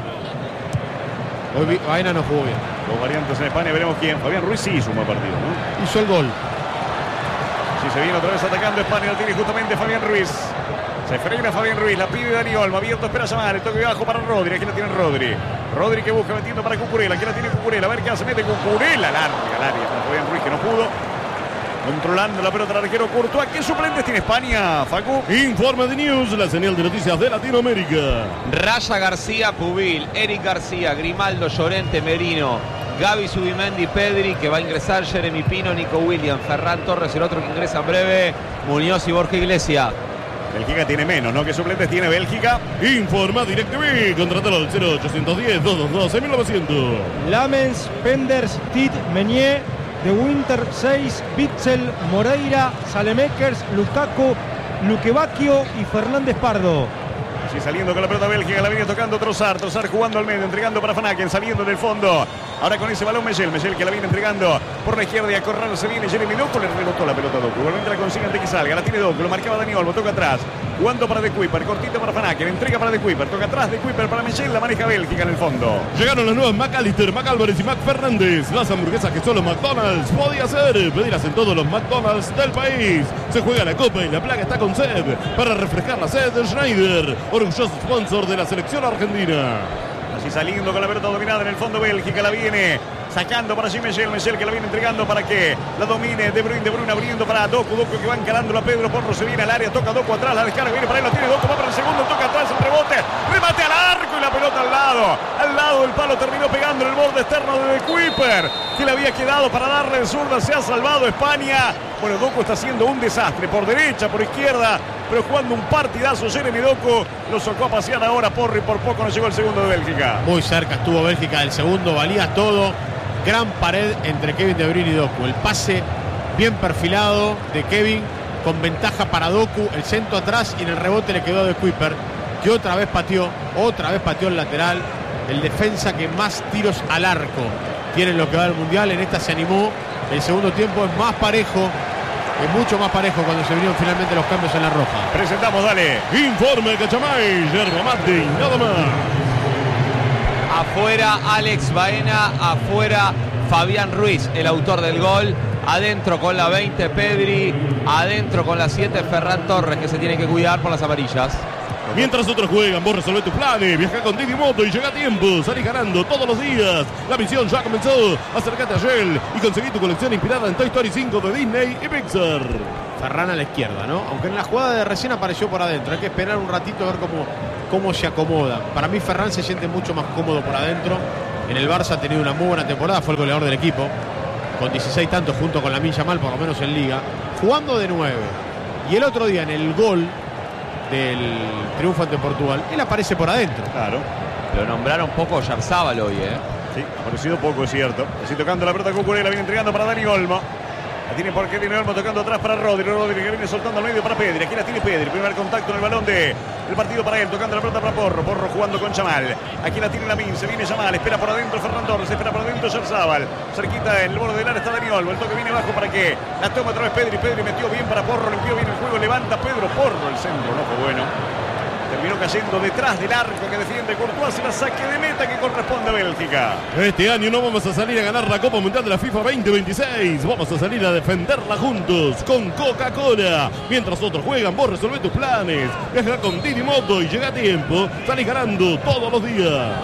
Speaker 26: Hoy Baena no jugó bien.
Speaker 3: Dos variantes en España, veremos quién. Fabián Ruiz sí hizo un buen partido, ¿no?
Speaker 26: Hizo el gol.
Speaker 3: Si se viene otra vez atacando España, lo tiene justamente Fabián Ruiz. Se frena Fabián Ruiz, la pide Dani Olmo, abierto, espera Yamal, el toque bajo para Rodri, aquí la tiene Rodri. Rodri que busca metiendo para Cucurella, aquí la tiene Cucurella, a ver qué hace, mete Cucurella, larga, al área para Fabián Ruiz que no pudo. Controlando la pelota el arquero Courtois. ¿Qué suplentes tiene España, Facu?
Speaker 27: Informe de News, la señal de noticias de Latinoamérica.
Speaker 7: Raya García, Pubil, Eric García, Grimaldo, Llorente, Merino, Gaby Subimendi, Pedri, que va a ingresar, Jeremy Pino, Nico Williams, Ferran Torres, el otro que ingresa en breve, Muñoz y Borja Iglesias.
Speaker 3: Bélgica tiene menos, ¿no? ¿Qué suplentes tiene Bélgica?
Speaker 27: Informa DirecTV, contratalo al cero ochocientos diez, doscientos veintidós, mil novecientos.
Speaker 10: Lamens, Penders, Tid, Meunier, De Winter, seis, Bitzel, Moreira, Saelemaekers, Lukaku, Lukebakio y Fernández Pardo.
Speaker 3: Sí, saliendo con la pelota Bélgica, la viene tocando Trossard, Trossard jugando al medio, entregando para Fanaken, saliendo del fondo. Ahora con ese balón Mechel, Mechel que la viene entregando por la izquierda y a correr se viene Jeremy Doku, le rebotó la pelota a Doku. Igualmente la consigue antes que salga, la tiene Doku, lo marcaba Dani Olmo, toca atrás, jugando para De Kuiper, cortito para Fanaken, entrega para De Kuiper, toca atrás De Kuiper para Mechel, la maneja Bélgica en el fondo.
Speaker 27: Llegaron las nuevas McAllister, McAlvarez y McFernández, las hamburguesas que solo McDonald's podía hacer. Pedirlas en todos los McDonald's del país. Se juega la copa y la placa está con sed para refrescar la sed de Schneider, orgulloso sponsor de la selección argentina.
Speaker 3: Así saliendo con la pelota dominada en el fondo Bélgica, la viene sacando para Jim Mechel, Mechel que la viene entregando para que la domine De Bruyne, De Bruyne abriendo para Doku, Doku que va encarándolo a Pedro Porro, se viene al área, toca Doku atrás, la descarga, viene para él, la tiene Doku, va para el segundo, toca atrás, el rebote, remate al arco y la pelota al lado, al lado del palo, terminó pegando en el borde externo de De Kuiper, que le había quedado para darle en zurda, se ha salvado España. Bueno, Doku está haciendo un desastre, por derecha, por izquierda, pero jugando un partidazo Jeremy Doku, lo sacó a pasear ahora Porro y por poco no llegó el segundo de Bélgica.
Speaker 26: Muy cerca estuvo Bélgica del segundo, valía todo. Gran pared entre Kevin De Bruyne y Doku. El pase bien perfilado de Kevin con ventaja para Doku. El centro atrás y en el rebote le quedó a De Kuiper, que otra vez pateó, otra vez pateó el lateral. El defensa que más tiros al arco tiene en lo que va del Mundial. En esta se animó. El segundo tiempo es más parejo. Es mucho más parejo cuando se vinieron finalmente los cambios en la roja.
Speaker 3: Presentamos, dale.
Speaker 27: Informe Cachamay, yerba mate, nada más.
Speaker 7: Afuera Alex Baena, afuera Fabián Ruiz, el autor del gol. Adentro con la veinte Pedri, adentro con la siete Ferran Torres, que se tiene que cuidar por las amarillas.
Speaker 27: Mientras otros juegan, vos resolvé tus planes. Viaja con Didi Moto y llega a tiempo. Salís ganando todos los días. La misión ya comenzó. Acércate a Shell y conseguí tu colección inspirada en Toy Story cinco de Disney y Pixar.
Speaker 26: Ferran a la izquierda, ¿no? Aunque en la jugada de recién apareció por adentro. Hay que esperar un ratito a ver cómo, cómo se acomoda. Para mí Ferran se siente mucho más cómodo por adentro. En el Barça ha tenido una muy buena temporada. Fue el goleador del equipo. Con dieciséis tantos junto con Lamine Yamal, por lo menos en Liga. Jugando de nueve. Y el otro día en el gol del triunfo ante Portugal, él aparece por adentro.
Speaker 3: Claro.
Speaker 7: Lo nombraron poco Yarzábal hoy, ¿eh?
Speaker 3: Sí, ha aparecido poco, es cierto. Así tocando la pelota Cucurella, la viene entregando para Dani Olmo. La tiene por Kevin Olmo tocando atrás para Rodri. Rodri que viene soltando al medio para Pedri. Aquí la tiene Pedri. Primer contacto en el balón de el partido para él. Tocando la pelota para Porro. Porro jugando con Yamal. Aquí la tiene Lamine. Se viene Yamal. Espera por adentro Ferran Torres. Espera por adentro Yarzábal. Cerquita en el borde del área está Dani Olmo. El toque viene abajo para que la toma otra vez Pedri. Pedri metió bien para Porro. Limpió bien el juego. Levanta Pedro Porro. El centro no fue bueno. Terminó cayendo detrás del arco que defiende Courtois. Se la saque de meta que corresponde a Bélgica.
Speaker 27: Este año no vamos a salir a ganar la Copa Mundial de la FIFA veinte veintiséis. Vamos a salir a defenderla juntos con Coca-Cola. Mientras otros juegan, vos resolvé tus planes. Viaja con Didi Moto y llega a tiempo. Salís ganando todos los días.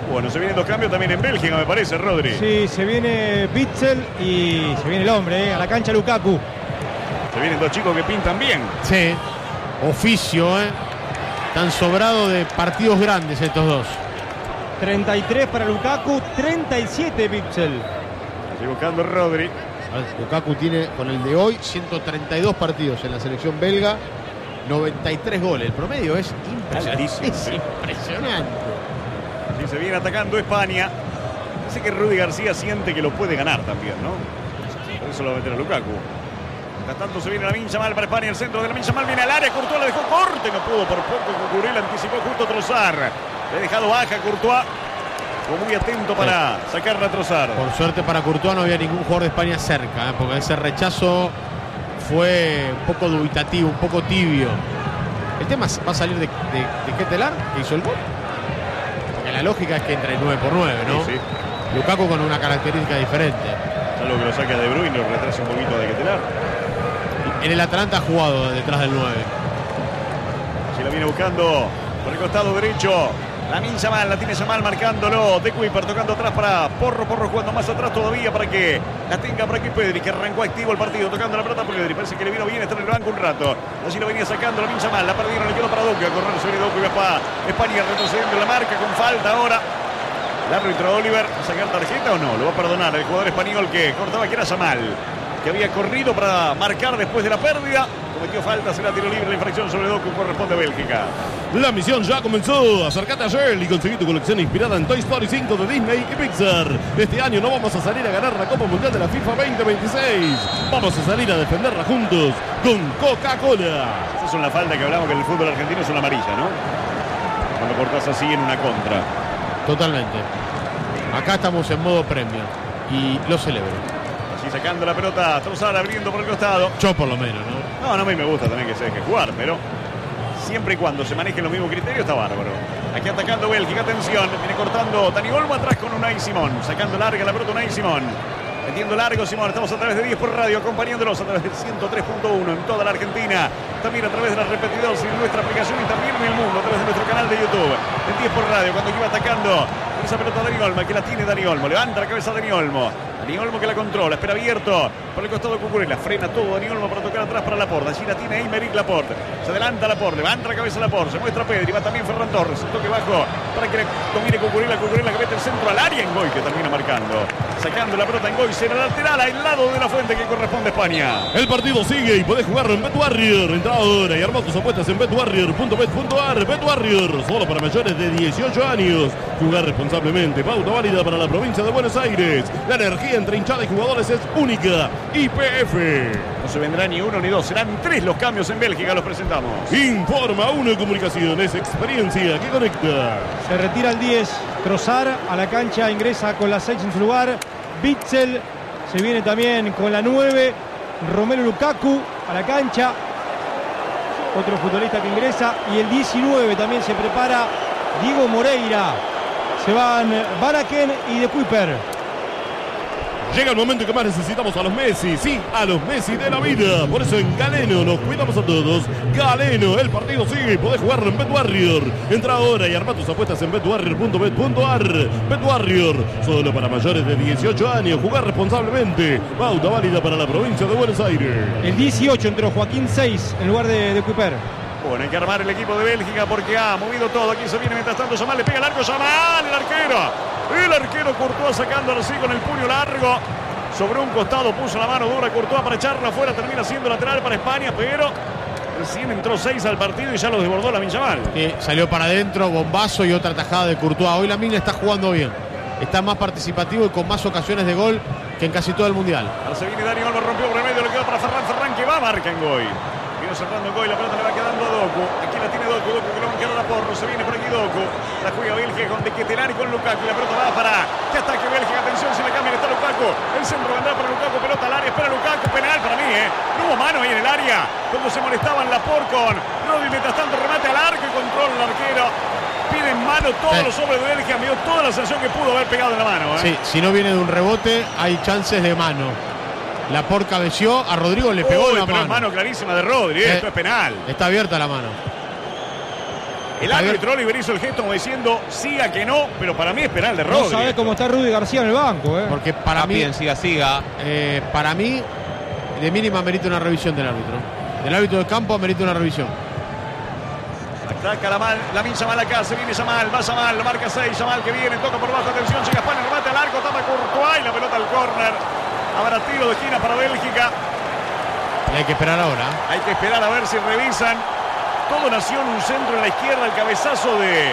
Speaker 3: Bueno, se vienen dos cambios también en Bélgica, me parece, Rodri.
Speaker 10: Sí, se viene Witsel y se viene el hombre, eh, a la cancha Lukaku.
Speaker 3: Se vienen dos chicos que pintan bien.
Speaker 26: Sí, oficio, ¿eh? Tan sobrado de partidos grandes estos dos.
Speaker 10: treinta y tres para Lukaku, treinta y siete Witsel.
Speaker 3: Está buscando Rodri.
Speaker 26: Lukaku tiene con el de hoy ciento treinta y dos partidos en la selección belga, noventa y tres goles. El promedio es impresionante. Es impresionante.
Speaker 3: Sí, se viene atacando España. Así que Rudy García siente que lo puede ganar también, ¿no? Por eso lo va a meter a Lukaku. Mientras tanto se viene la Mincha Mal para España. El centro de la Mincha Mal viene al área. Courtois la dejó corte. No pudo por poco. Cucurella anticipó justo a Trossard. Le ha dejado baja Courtois. Fue muy atento para sacarla a Trossard.
Speaker 26: Por suerte para Courtois no había ningún jugador de España cerca, ¿eh? Porque ese rechazo fue un poco dubitativo, un poco tibio. El tema va a salir de, de, de Ketelar, que hizo el gol. Porque la lógica es que entre nueve por nueve, ¿no?
Speaker 3: Sí, sí.
Speaker 26: Lukaku con una característica diferente.
Speaker 3: Salvo que lo saque a De Bruyne y lo retrasa un poquito de Ketelar.
Speaker 26: En el Atalanta ha jugado detrás del nueve.
Speaker 3: Se la viene buscando por el costado derecho. La Mincha Mal, la tiene Yamal marcándolo. De Kuiper tocando atrás para Porro. Porro jugando más atrás todavía para que la tenga por aquí Pedri, que arrancó activo el partido, tocando la pelota por Pedri. Parece que le vino bien estar en el banco un rato. Así lo venía sacando la Mincha Mal. La perdieron, le quedó para Doku. A correr sobre Doku y va para España retrocediendo la marca con falta ahora. El árbitro Oliver, ¿va a sacar tarjeta o no? Lo va a perdonar el jugador español que cortaba, que era Yamal, que había corrido para marcar después de la pérdida. Cometió falta, será tiro libre, la infracción sobre Doku, corresponde a Bélgica.
Speaker 27: La misión ya comenzó. Acércate a Shell y conseguí tu colección inspirada en Toy Story cinco de Disney y Pixar. Este año no vamos a salir a ganar la Copa Mundial de la FIFA veinte veintiséis. Vamos a salir a defenderla juntos con Coca-Cola.
Speaker 3: Esa es una falta que hablamos que en el fútbol argentino es una amarilla, ¿no? Cuando cortas así en una contra.
Speaker 26: Totalmente. Acá estamos en modo premio y lo celebro.
Speaker 3: Así sacando la pelota, Trossard abriendo por el costado.
Speaker 26: Yo por lo menos, ¿no?
Speaker 3: No, no, a mí me gusta también que se deje jugar, pero siempre y cuando se manejen los mismos criterios está bárbaro. Aquí atacando Bélgica, atención, viene cortando Dani Olmo atrás con Unai Simón, sacando larga la pelota Unai Simón. Metiendo largo Simón, estamos a través de diez por radio, acompañándolos a través del ciento tres punto uno en toda la Argentina, también a través de las repetidoras en nuestra aplicación y también en el mundo, a través de nuestro canal de YouTube, en diez por radio, cuando iba atacando esa pelota Dani Olmo, que la tiene Dani Olmo, levanta la cabeza Dani Olmo, Dani Olmo que la controla, espera abierto por el costado de Cucurella, frena todo Dani Olmo para tocar atrás para Laporte, allí la tiene Aymeric Laporte, se adelanta Laporte, levanta la cabeza Laporte, se muestra Pedri, va también Ferran Torres, un toque bajo para que le domine Cucurella, Cucurella que mete el centro al área, en Goy que termina marcando, sacando la pelota en Goy, será lateral al lado de la fuente que corresponde a España.
Speaker 27: El partido sigue y podés jugarlo en BetWarrior. Entra ahora y arma tus apuestas en betwarrior punto bet punto ar. BetWarrior, solo para mayores de dieciocho años. Jugar responsablemente, pauta válida para la provincia de Buenos Aires. La energía entre hinchada y jugadores es única. Y P F.
Speaker 3: No se vendrá ni uno ni dos, serán tres los cambios en Bélgica, los presentamos.
Speaker 27: Informa Uno Comunicaciones, experiencia que conecta.
Speaker 10: Se retira el diez, Trossard a la cancha, ingresa con la seis en su lugar. Witsel se viene también con la nueve, Romelu Lukaku a la cancha, otro futbolista que ingresa, y el diecinueve también se prepara Diego Moreira. Se van Baraken y De Kuiper.
Speaker 27: Llega el momento que más necesitamos a los Messi, sí, a los Messi de la vida. Por eso en Galeno nos cuidamos a todos. Galeno, el partido sigue y podés jugarlo en BetWarrior. Entra ahora y arma tus apuestas en betwarrior punto bet punto ar. BetWarrior, solo para mayores de dieciocho años. Jugar responsablemente. Pauta válida para la provincia de Buenos Aires.
Speaker 10: El dieciocho entró Joaquín seis en lugar de De Kuiper.
Speaker 3: Bueno, hay que armar el equipo de Bélgica porque ha movido todo. Aquí se viene mientras tanto Yamal, le pega el arco Yamal, el arquero. El arquero Courtois sacándolo así con el puño largo. Sobre un costado puso la mano dura Courtois para echarla afuera. Termina siendo lateral para España, pero recién entró seis al partido y ya lo desbordó la Yamal.
Speaker 26: Eh, salió para adentro, bombazo y otra tajada de Courtois. Hoy la Mina está jugando bien. Está más participativo y con más ocasiones de gol que en casi todo el Mundial.
Speaker 3: Ahora se viene Dani Olmo, rompió por el medio, le quedó para Ferran. Ferran que va a marca en Goy. Vino cerrando Goy, la pelota le va quedando a Doku. Aquí la tiene Doku, Doku que lo va a quedar a Porro. Se viene por aquí Doku. La juega Bélgica con De Ketelar y con Lukaku. Y la pelota va para que ataque Bélgica. Atención, si la cambia está Lukaku. El centro vendrá para Lukaku. Pelota al área. Espera Lukaku. Penal para mí, ¿eh? No hubo mano ahí en el área. Cuando se molestaban Laporte con Rodri. Mientras tanto remate al arco y controla el arquero. Piden mano todos sí. Los hombres de Bélgica. Me dio toda la sensación que pudo haber pegado en la mano, ¿eh?
Speaker 26: Sí, si no viene de un rebote, hay chances de mano. Laporte cabeció, a Rodrigo le pegó
Speaker 3: Uy,
Speaker 26: la
Speaker 3: pero
Speaker 26: mano.
Speaker 3: Es mano clarísima de Rodri, eh, esto es penal.
Speaker 26: Está abierta la mano.
Speaker 3: El árbitro Oliver hizo el gesto como diciendo siga que no, pero para mí es penal de Rodri.
Speaker 10: No sabés cómo está Rudy García en el banco, ¿eh?
Speaker 26: Porque para mí,
Speaker 7: Bien, siga, siga.
Speaker 26: eh, para mí, de mínima merita una revisión del árbitro. Del árbitro del campo merita una revisión.
Speaker 3: Ataca la mal, la min Yamal acá, se viene Yamal, va Yamal, lo marca seis, Yamal que viene, toca por bajo, atención, llega España, remate al arco, tapa Courtois y la pelota al córner. Habrá tiro de esquina para Bélgica.
Speaker 26: Y hay que esperar ahora.
Speaker 3: Hay que esperar a ver si revisan. Todo nació en un centro en la izquierda, el cabezazo de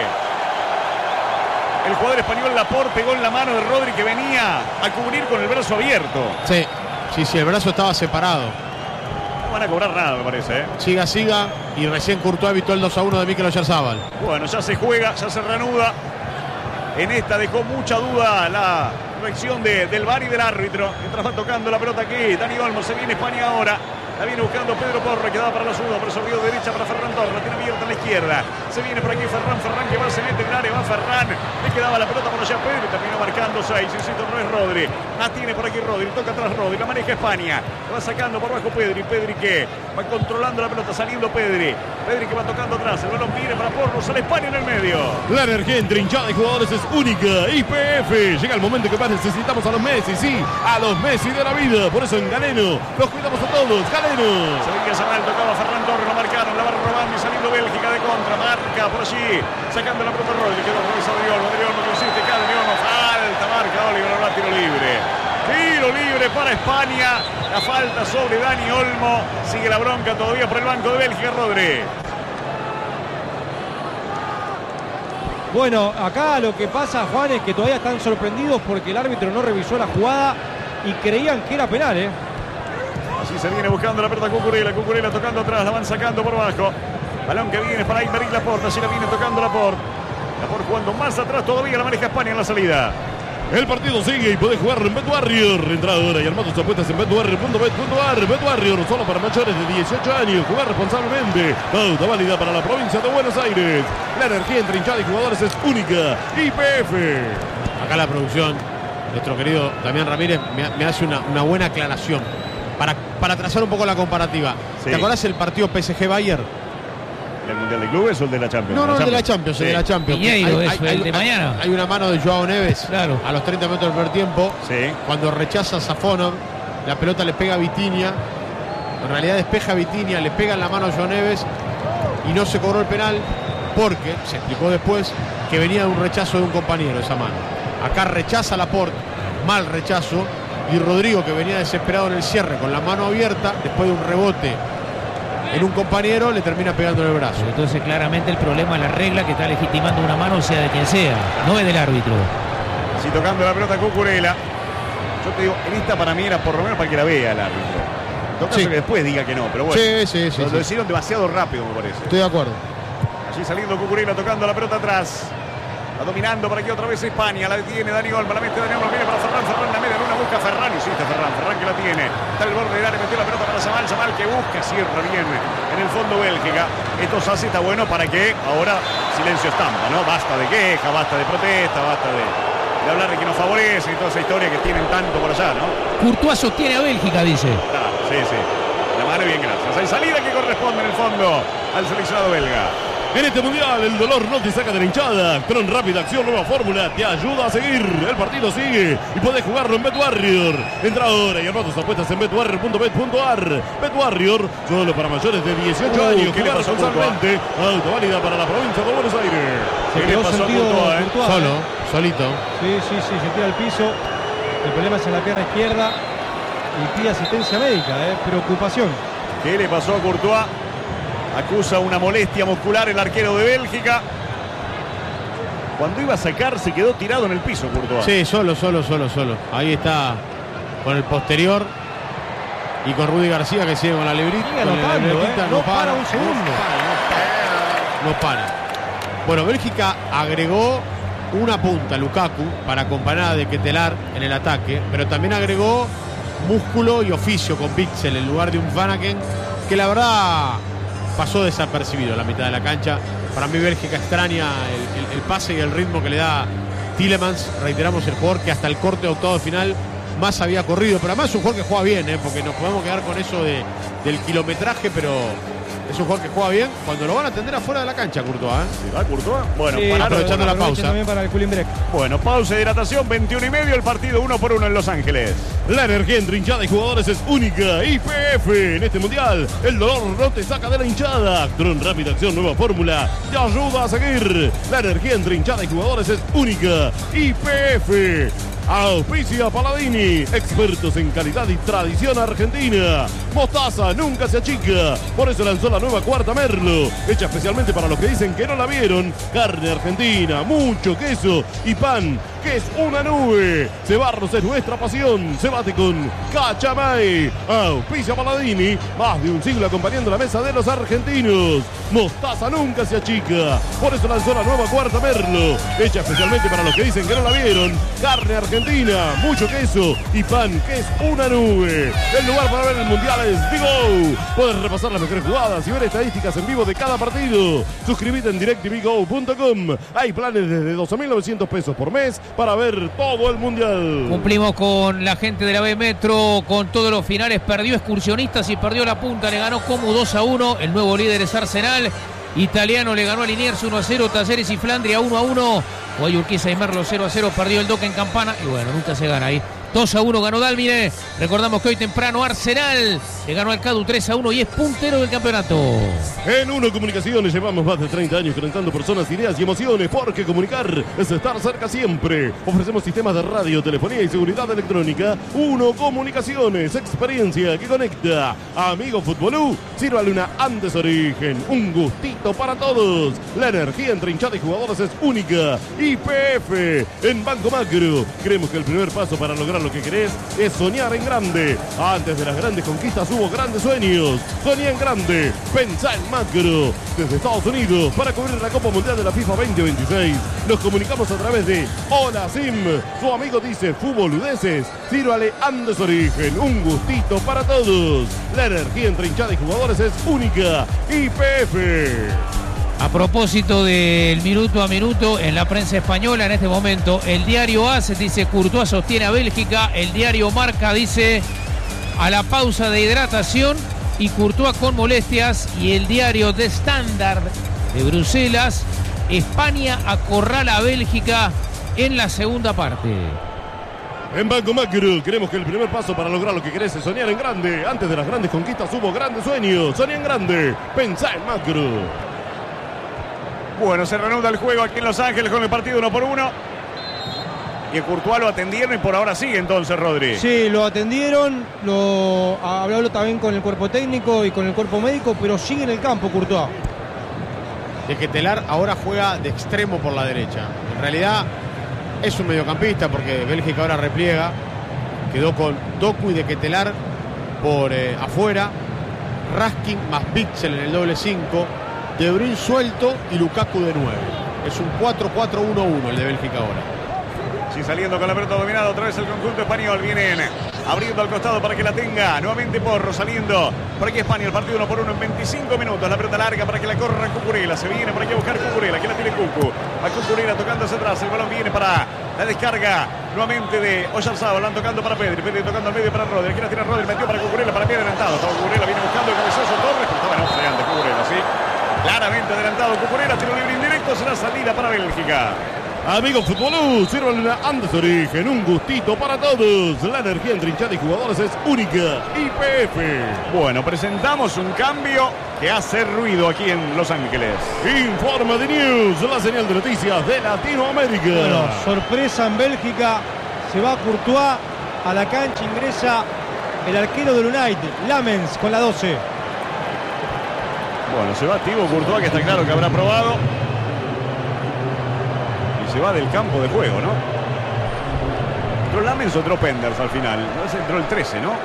Speaker 3: el jugador español Laporte, pegó en la mano de Rodri que venía a cubrir con el brazo abierto.
Speaker 26: Sí, sí, sí, el brazo estaba separado.
Speaker 3: No van a cobrar nada, me parece, ¿eh?
Speaker 26: Siga, siga. Y recién Courtois evitó el dos a uno de Mikel Oyarzabal.
Speaker 3: Bueno, ya se juega, ya se reanuda. En esta dejó mucha duda la reacción de, del V A R y del árbitro. Mientras va tocando la pelota aquí, Dani Olmo, se viene España ahora. La viene buscando Pedro Porro, que da para la suda, pero se de derecha para Ferran Torres, la tiene abierta a la izquierda. Se viene por aquí Ferran, Ferran que va, se mete en el área, va Ferran. Le quedaba la pelota por allá Pedro y terminó marcando seis. Insisto, no es Rodri. La tiene por aquí Rodri, toca atrás Rodri, la maneja España. La va sacando por abajo Pedri, Pedri que va controlando la pelota, saliendo Pedri. Pedri que va tocando atrás, el balón viene para Porro, sale España en el medio.
Speaker 27: La energía entrinchada de jugadores es única. I P F. Llega el momento que más necesitamos a los Messi, sí, a los Messi de la vida. Por eso en Galeno los cuidamos a todos. Galeno.
Speaker 3: Se venía Yamal, tocaba Ferran Torres, lo marcaron, la va robando y saliendo Bélgica de contra. Marca por allí, sacando la pelota Rodri, quedó con esa Adriol, Adriol no consiste, cada Adriol no falta, marca Oliver, ahora tiro libre. Tiro libre para España. La falta sobre Dani Olmo. Sigue la bronca todavía por el banco de Bélgica, Rodri.
Speaker 10: Bueno, acá lo que pasa, Juan, es que todavía están sorprendidos porque el árbitro no revisó la jugada y creían que era penal, ¿eh?
Speaker 3: Así se viene buscando la pelota Cucurella. Cucurella tocando atrás, la van sacando por abajo. Balón que viene para Aymeric Laporte. Así la viene tocando Laporte. Laporte jugando más atrás todavía. La maneja España en la salida.
Speaker 27: El partido sigue y podés jugarlo en BetWarrior. Entra ahora y arma tus apuestas en betwarrior punto bet punto ar. BetWarrior, solo para mayores de dieciocho años. Jugar responsablemente. Pauta válida para la provincia de Buenos Aires. La energía entrinchada de jugadores es única. I P F.
Speaker 26: Acá la producción, nuestro querido Damián Ramírez, me, me hace una, una buena aclaración. Para, para trazar un poco la comparativa. Sí. ¿Te acordás el partido P S G Bayern?
Speaker 3: ¿El Mundial de Clubes o el de la Champions?
Speaker 26: No, no,
Speaker 3: el
Speaker 26: de la Champions,
Speaker 3: sí.
Speaker 26: el de la Champions.
Speaker 2: Piñeiro,
Speaker 26: hay,
Speaker 2: es
Speaker 26: hay,
Speaker 2: el
Speaker 26: hay,
Speaker 2: de mañana.
Speaker 26: Hay una mano de Joao Neves,
Speaker 2: claro,
Speaker 26: a los treinta metros del primer tiempo.
Speaker 3: Sí.
Speaker 26: Cuando rechaza a Safonov, la pelota le pega a Vitinha. En realidad despeja a Vitinha, le pega en la mano a Joao Neves y no se cobró el penal porque, se explicó después, que venía de un rechazo de un compañero esa mano. Acá rechaza Laporte, mal rechazo. Y Rodrigo, que venía desesperado en el cierre con la mano abierta, después de un rebote en un compañero, le termina pegando en el brazo.
Speaker 2: Entonces claramente el problema es la regla que está legitimando una mano, sea de quien sea, no es del árbitro.
Speaker 3: Así tocando la pelota Cucurella. Yo te digo, en esta para mí era por lo menos para que la vea el árbitro. En todo caso, sí, que después diga que no, pero bueno.
Speaker 26: Sí, sí, sí.
Speaker 3: Lo,
Speaker 26: sí.
Speaker 3: lo hicieron demasiado rápido, me parece.
Speaker 26: Estoy de acuerdo.
Speaker 3: Allí saliendo Cucurella, tocando la pelota atrás. Va dominando por aquí otra vez España. La detiene Dani Olmo. La mete Dani Olmo. Viene para Ferran. Ferran la media luna. Busca Ferran. Hiciste Ferran. Ferran que la tiene. Está en el borde del área. Metió la pelota para Yamal. Yamal que busca. Cierra bien en el fondo Bélgica. Esto se hace, está bueno para que ahora silencio estampa, ¿no? Basta de queja, basta de protesta, basta de, de hablar de que nos favorece y toda esa historia que tienen tanto por allá, ¿no?
Speaker 2: Courtois sostiene a Bélgica, dice.
Speaker 3: Claro, sí, sí. La mano bien, gracias. Hay salida que corresponde en el fondo al seleccionado belga.
Speaker 27: En este mundial el dolor no te saca de la hinchada. Tron Rápida Acción, nueva fórmula, te ayuda a seguir. El partido sigue y podés jugarlo en BetWarrior. Entra ahora y arma tus apuestas en betwarrior punto bet punto ar. BetWarrior, solo para mayores de dieciocho
Speaker 3: uh,
Speaker 27: años. Jugar responsablemente. Auto válida para la provincia de Buenos Aires.
Speaker 10: Se quedó sentido Courtois, eh? Courtois,
Speaker 26: Solo, solito.
Speaker 10: Sí, sí, sí, se tira al piso. El problema es en la pierna izquierda. Y pide asistencia médica, eh. Preocupación.
Speaker 3: ¿Qué le pasó a Courtois? Acusa una molestia muscular el arquero de Bélgica. Cuando iba a sacar se quedó tirado en el piso Courtois.
Speaker 26: Sí, solo, solo, solo, solo. Ahí está con el posterior. Y con Rudy García que sigue con la librita.
Speaker 10: Sigue anotando,
Speaker 26: la
Speaker 10: eh. No, no para, para un segundo.
Speaker 26: No para, no para. No para. Bueno, Bélgica agregó una punta, Lukaku, para acompañar de Ketelar en el ataque. Pero también agregó músculo y oficio con Witsel en lugar de un Vanaken, que la verdad pasó desapercibido a la mitad de la cancha. Para mí Bélgica extraña el, el, el pase y el ritmo que le da Tielemans. Reiteramos, el jugador que hasta el corte de octavo final más había corrido, pero además es un jugador que juega bien, ¿eh? Porque nos podemos quedar con eso de, del kilometraje, pero Es un jugador que juega bien cuando lo van a atender afuera de la cancha, Courtois. ¿eh?
Speaker 3: ¿Sí va Courtois? Bueno,
Speaker 10: Sí,
Speaker 3: para
Speaker 26: aprovechando la pausa.
Speaker 10: También para el cooling break.
Speaker 3: Bueno, pausa de hidratación, veintiuno y medio, el partido uno por uno en Los Ángeles.
Speaker 27: La energía entre hinchada y jugadores es única. I P F. En este mundial, el dolor no te saca de la hinchada. Actron Rápida Acción, nueva fórmula, te ayuda a seguir. La energía entre hinchada y jugadores es única. I P F. Auspicia Paladini, expertos en calidad y tradición argentina. Mostaza nunca se achica, por eso lanzó la nueva Cuarta Merlo, hecha especialmente para los que dicen que no la vieron. Carne argentina, mucho queso y pan, que es una nube. Cebarros es nuestra pasión, se bate con Cachamay. Auspicia Paladini, más de un siglo acompañando la mesa de los argentinos. Mostaza nunca se achica, por eso lanzó la nueva Cuarta Merlo, hecha especialmente para los que dicen que no la vieron. Carne argentina, mucho queso y pan, que es una nube. El lugar para ver el mundial es Bigo. Puedes repasar las mejores jugadas y ver estadísticas en vivo de cada partido. Suscríbete en direct t v go punto com. Hay planes desde doce mil novecientos pesos por mes para ver todo el mundial.
Speaker 2: Cumplimos con la gente de la B Metro, con todos los finales. Perdió Excursionistas y perdió La Punta. Le ganó Como dos a uno. El nuevo líder es Arsenal. Italiano le ganó a Liniers uno a cero. Talleres y Flandria uno a uno. Guayurquiza y Merlo cero a cero. Perdió el Doca en Campana. Y bueno, nunca se gana ahí. dos a uno ganó Dálmine. Recordamos que hoy temprano Arsenal le ganó al Cadu tres a uno y es puntero del campeonato.
Speaker 27: En Uno Comunicaciones llevamos más de treinta años conectando personas, ideas y emociones, porque comunicar es estar cerca siempre. Ofrecemos sistemas de radio, telefonía y seguridad electrónica. Uno Comunicaciones, experiencia que conecta. Amigo Futbolú, sírvale una Andes Origen, un gustito para todos. La energía entre hinchada y jugadores es única. I P F, en Banco Macro, creemos que el primer paso para lograr lo que querés es soñar en grande. Antes de las grandes conquistas hubo grandes sueños. Soñá en grande, pensá en macro. Desde Estados Unidos, para cubrir la Copa Mundial de la FIFA veinte veintiséis, nos comunicamos a través de Hola Sim. Su amigo dice Futboludeces, sírvale Andes Origen, un gustito para todos. La energía entre hinchada y jugadores es única. I P F.
Speaker 2: A propósito del minuto a minuto en la prensa española en este momento, el diario A S dice Courtois sostiene a Bélgica, el diario Marca dice a la pausa de hidratación y Courtois con molestias, y el diario The Standard de Bruselas, España acorrala a Bélgica en la segunda parte.
Speaker 27: En Banco Macro, creemos que el primer paso para lograr lo que querés es soñar en grande. Antes de las grandes conquistas hubo grandes sueños. Soñá en grande, pensá en macro.
Speaker 3: Bueno, se reanuda el juego aquí en Los Ángeles con el partido uno por uno. Y el Courtois lo atendieron y por ahora sigue entonces, Rodri.
Speaker 10: Sí, lo atendieron, lo habló también con el cuerpo técnico y con el cuerpo médico, pero sigue en el campo Courtois.
Speaker 26: De que Telar ahora juega de extremo por la derecha. En realidad es un mediocampista porque Bélgica ahora repliega. Quedó con Doku y de Ketelar por eh, afuera. Raskin más Bitzel en el doble cinco. De Bruyne suelto y Lukaku de nueve. Es un cuatro cuatro uno uno el de Bélgica ahora.
Speaker 3: Sí, saliendo con la pelota dominada otra vez el conjunto español. Vienen abriendo al costado para que la tenga. Nuevamente Porro saliendo. Por aquí España, el partido uno por uno en veinticinco minutos. La pelota larga para que la corra Cucurella. Se viene por aquí a buscar Cucurella. Aquí la tiene Cucu. A Cucurella tocando hacia atrás. El balón viene para la descarga nuevamente de Oyarzabal. Van tocando para Pedri. Pedri tocando al medio para Rodri. Aquí la tiene Rodri. Metió para Cucurella. Para pie adelantado. Estaba Cucurella. Viene buscando el cabezazo Torres. Pero estaba en offside antes Cucurella, ¿sí? Claramente adelantado Cucurella. Tiro libre indirecto. Será salida para Bélgica.
Speaker 27: Amigo Futbolú, sírvale una Andes Origen, un gustito para todos. La energía entre hinchada y jugadores es única. I P F.
Speaker 3: Bueno, presentamos un cambio que hace ruido aquí en Los Ángeles.
Speaker 27: Informa de News, la señal de noticias de Latinoamérica.
Speaker 10: Bueno, sorpresa en Bélgica. Se va Courtois a la cancha, ingresa el arquero del United, Lamens, con la doce.
Speaker 3: Bueno, se va Thibaut Courtois, que está claro que habrá probado. Se va del campo de juego, ¿no? Entró Lamens o entró Penders al final. No sé, entró el trece, ¿no?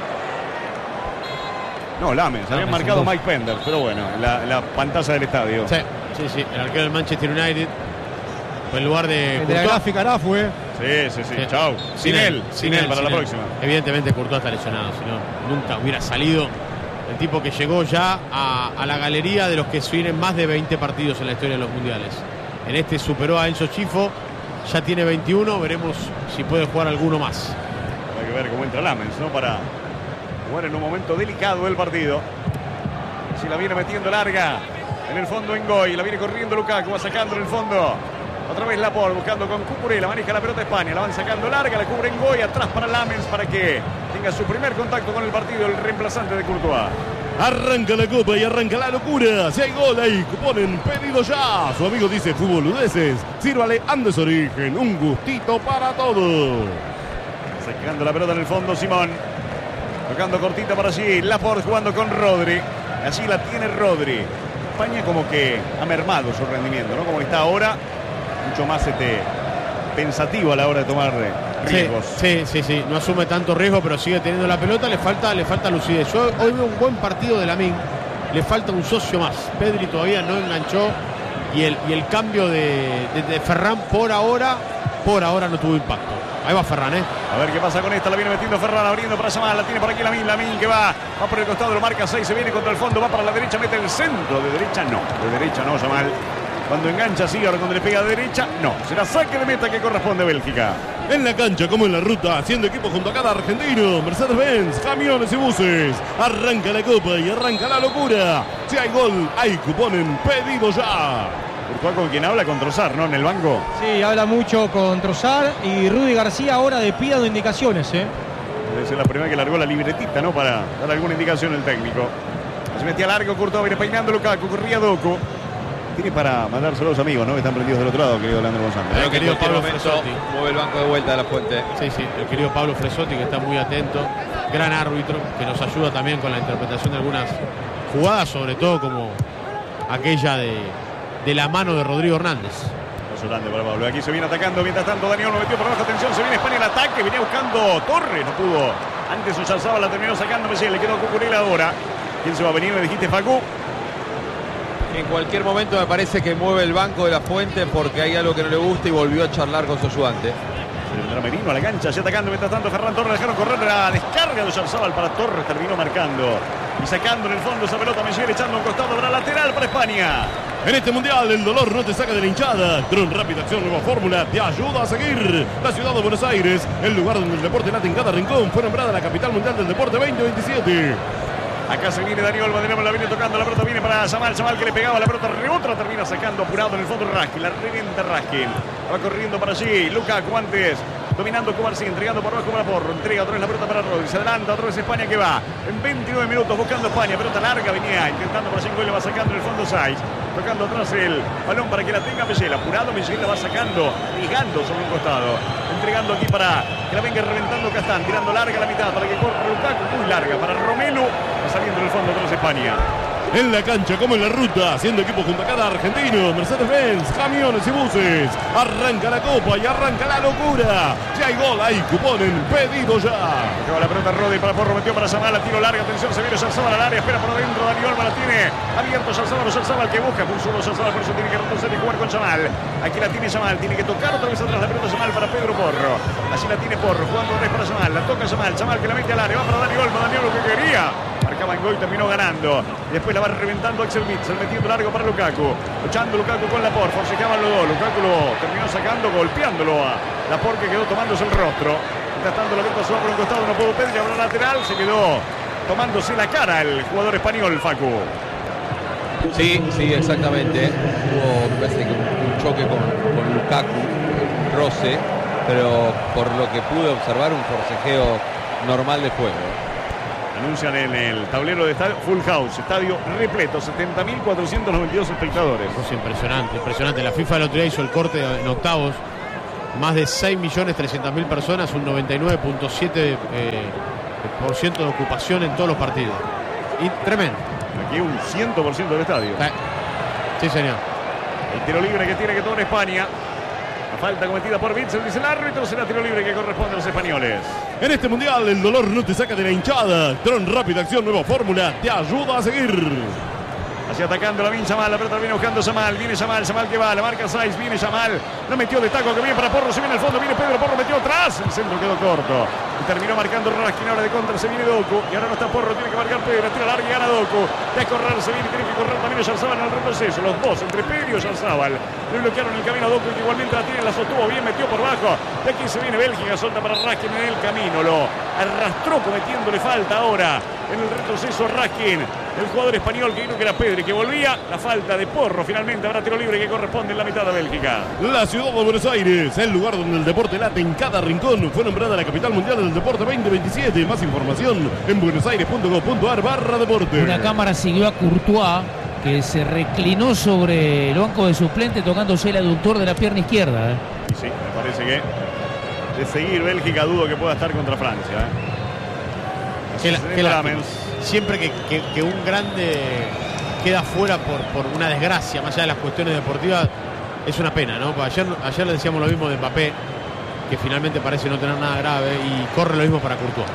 Speaker 3: No, Lamens. Habían marcado Mike Penders, pero bueno, la, la pantalla del estadio.
Speaker 26: Sí, sí, sí. El arquero del Manchester United. Fue en lugar de.
Speaker 10: El de la gráfica Arafue.
Speaker 3: Sí, sí, sí. sí. Chau. Sin, sin él, él. Sin, sin él, él para sin la él. próxima.
Speaker 26: Evidentemente Courtois está lesionado, si no, nunca hubiera salido. El tipo que llegó ya a, a la galería de los que vienen más de veinte partidos en la historia de los mundiales. En este superó a Enzo Chifo, ya tiene veintiuno, veremos si puede jugar alguno más.
Speaker 3: Hay que ver cómo entra Lamens, ¿no? Para jugar en un momento delicado del partido. Si la viene metiendo larga. En el fondo Ngoy, la viene corriendo Lukaku, va sacando en el fondo. Otra vez Laporte buscando con Cucurella, maneja la pelota España, la van sacando larga, la cubre Ngoy, atrás para Lamens para que tenga su primer contacto con el partido, el reemplazante de Courtois.
Speaker 27: Arranca la copa y arranca la locura. Si hay gol ahí, ponen pedido ya. Su amigo dice fútbol Ludeces. Sírvale Andes Origen, un gustito para todo.
Speaker 3: Sacando la pelota en el fondo Simón. Tocando cortita para allí. Laporte jugando con Rodri. Allí la tiene Rodri. España como que ha mermado su rendimiento, ¿no? Como está ahora, mucho más este, pensativo a la hora de tomar riesgos.
Speaker 26: Sí, sí, sí, sí. No asume tanto riesgo, pero sigue teniendo la pelota. Le falta, le falta lucidez. Yo hoy veo un buen partido de Lamine. Le falta un socio más. Pedri todavía no enganchó. Y el, y el cambio de, de, de Ferran por ahora, por ahora no tuvo impacto. Ahí va Ferran, ¿eh?
Speaker 3: A ver qué pasa con esta. La viene metiendo Ferran, abriendo para Yamal. La tiene por aquí Lamine. Lamine que va. Va por el costado, lo marca seis. Se viene contra el fondo. Va para la derecha, mete el centro. De derecha no. De derecha no, Yamal. Cuando engancha, sí. Ahora cuando le pega de derecha, no. Será saque de meta que corresponde a Bélgica.
Speaker 27: En la cancha como en la ruta, haciendo equipo junto a cada argentino. Mercedes-Benz, camiones y buses. Arranca la copa y arranca la locura. Si hay gol, hay cupón en pedido ya.
Speaker 3: Courtois con quien habla con Trossard, ¿no? En el banco.
Speaker 10: Sí, habla mucho con Trossard y Rudy García ahora de pie dando indicaciones, ¿eh?
Speaker 3: Debe ser la primera que largó la libretita, ¿no? Para dar alguna indicación el técnico. Se metía largo Courtois, viene peinando Lukaku, corría Doku. Tiene para mandárselo a los amigos, ¿no? Que están prendidos del otro lado, querido Leandro González.
Speaker 7: Pero que en cualquier momento mueve el banco de vuelta de la Fuente.
Speaker 26: Sí, sí, el querido Pablo Fresotti, que está muy atento. Gran árbitro, que nos ayuda también con la interpretación de algunas jugadas, sobre todo como aquella de, de la mano de Rodrigo Hernández.
Speaker 3: Paso grande para Pablo. Aquí se viene atacando. Mientras tanto, Daniel lo metió por abajo. Atención, se viene España el ataque. Venía buscando Torres. No pudo. Antes Oyarzabal la terminó sacando. Messi. Le quedó Cucurella ahora. ¿Quién se va a venir? Me dijiste, Facu.
Speaker 7: En cualquier momento me parece que mueve el banco de la Fuente porque hay algo que no le gusta y volvió a charlar con su ayudante.
Speaker 3: Se vendrá Merino a la cancha, ya atacando. Mientras tanto, Ferran Torres dejaron correr la descarga de Oyarzabal para Torres. Terminó marcando y sacando en el fondo esa pelota. Messi echando un costado para lateral para España.
Speaker 27: En este mundial el dolor no te saca de la hinchada. Tron Rápida Acción Nueva Fórmula te ayuda a seguir. La ciudad de Buenos Aires, el lugar donde el deporte late en cada rincón, fue nombrada la capital mundial del deporte veinte veintisiete.
Speaker 3: Acá se viene Daniel Olmo, la viene tocando, la pelota viene para Yamal, Yamal que le pegaba la pelota, rebota, la termina sacando apurado en el fondo Raskin, la revienta Raskin, va corriendo para allí, Lukaku antes, dominando Cubarsí, entregando por abajo para Porro, entrega otra vez la pelota para Rodri, se adelanta otra vez España que va, en veintinueve minutos buscando España, pelota larga, venía intentando para cinco y le va sacando en el fondo Saiz, tocando atrás el balón para que la tenga Mellel, apurado Mellel la va sacando, ligando sobre un costado, entregando aquí para que la venga reventando Castán, tirando larga la mitad para que corra Lukaku, muy larga para Romelu, va saliendo en el fondo atrás España.
Speaker 27: En la cancha como en la ruta, haciendo equipo junto a cada argentino, Mercedes-Benz, camiones y buses. Arranca la copa y arranca la locura. Si hay gol, hay cupón en pedido ya.
Speaker 3: Acaba la pelota Rodri para Porro, metió para Yamal, la tiro larga, atención, se viene Oyarzabal al área, espera por adentro, Dani Olmo la tiene abierto, Oyarzabal, Oyarzabal que busca, puso Oyarzabal, por eso tiene que retroceder y jugar con Yamal. Aquí la tiene Yamal, tiene que tocar otra vez atrás la pelota Yamal para Pedro Porro. Así la tiene Porro, jugando otra vez para Yamal, la toca Yamal, Yamal que la mete al área, va para Dani Olmo, Dani Olmo que quería. Marcaba en gol y terminó ganando. Y después la va reventando Axel Witsel, metiendo largo para Lukaku. Luchando Lukaku con Laporte, forcejaban los dos. Lukaku lo terminó sacando, golpeándolo a Laporte que quedó tomándose el rostro. Mientras tanto la pelota suba por un costado, no pudo Pedri, ahora lateral, se quedó tomándose la cara el jugador español, Facu.
Speaker 7: Sí, sí, exactamente. Hubo, me parece que un choque con, con Lukaku, un roce, pero por lo que pude observar, un forcejeo normal de juego.
Speaker 3: Anuncian en el tablero de estadio Full House, estadio repleto, setenta mil cuatrocientos noventa y dos espectadores.
Speaker 26: Es impresionante, impresionante. La FIFA el otro día hizo el corte en octavos. Más de seis millones trescientas mil personas, un noventa y nueve punto siete por ciento de ocupación en todos los partidos. Y tremendo.
Speaker 3: Aquí un cien por ciento del estadio.
Speaker 26: Sí, señor.
Speaker 3: El tiro libre que tiene que tomar España. La falta cometida por Witsel, dice el árbitro, será tiro libre que corresponde a los españoles.
Speaker 27: En este mundial el dolor no te saca de la hinchada. Tron Rápida Acción Nueva Fórmula te ayuda a seguir.
Speaker 3: Así atacando la viene Yamal, la pelota viene buscando Yamal, viene Yamal, Yamal que va, la marca Saiz, viene Yamal, no metió de taco que viene para Porro, se viene al fondo, viene Pedro Porro, metió atrás, el centro quedó corto. Y terminó marcando Raskin. Ahora de contra se viene Doku. Y ahora no está Porro. Tiene que marcar Pedro. Tira larga y gana Doku. De correr se viene. Tiene que correr también Oyarzábal en el retroceso. Los dos entre Pedro y Oyarzábal. Le bloquearon el camino a Doku, que igualmente la tiene. La sostuvo bien. Metió por bajo. De aquí se viene Bélgica. Solta para Raskin en el camino. Lo arrastró cometiéndole falta ahora. En el retroceso Raskin. El jugador español que vino que era Pedri, que volvía. La falta de Porro. Finalmente habrá tiro libre que corresponde en la mitad de Bélgica.
Speaker 27: La ciudad de Buenos Aires, el lugar donde el deporte late en cada rincón, fue nombrada la capital mundial del deporte veinte veintisiete. Más información en buenosaires punto gov punto ar barra deporte.
Speaker 2: Una cámara siguió a Courtois, que se reclinó sobre el banco de suplente tocándose el aductor de la pierna izquierda. ¿eh?
Speaker 3: Y sí, me parece que de seguir Bélgica dudo que pueda estar contra Francia. ¿eh?
Speaker 26: Que la, que la, siempre que, que, que un grande queda fuera por, por una desgracia, más allá de las cuestiones deportivas, es una pena, ¿no? Ayer, ayer le decíamos lo mismo de Mbappé, que finalmente parece no tener nada grave, y corre lo mismo para Courtois,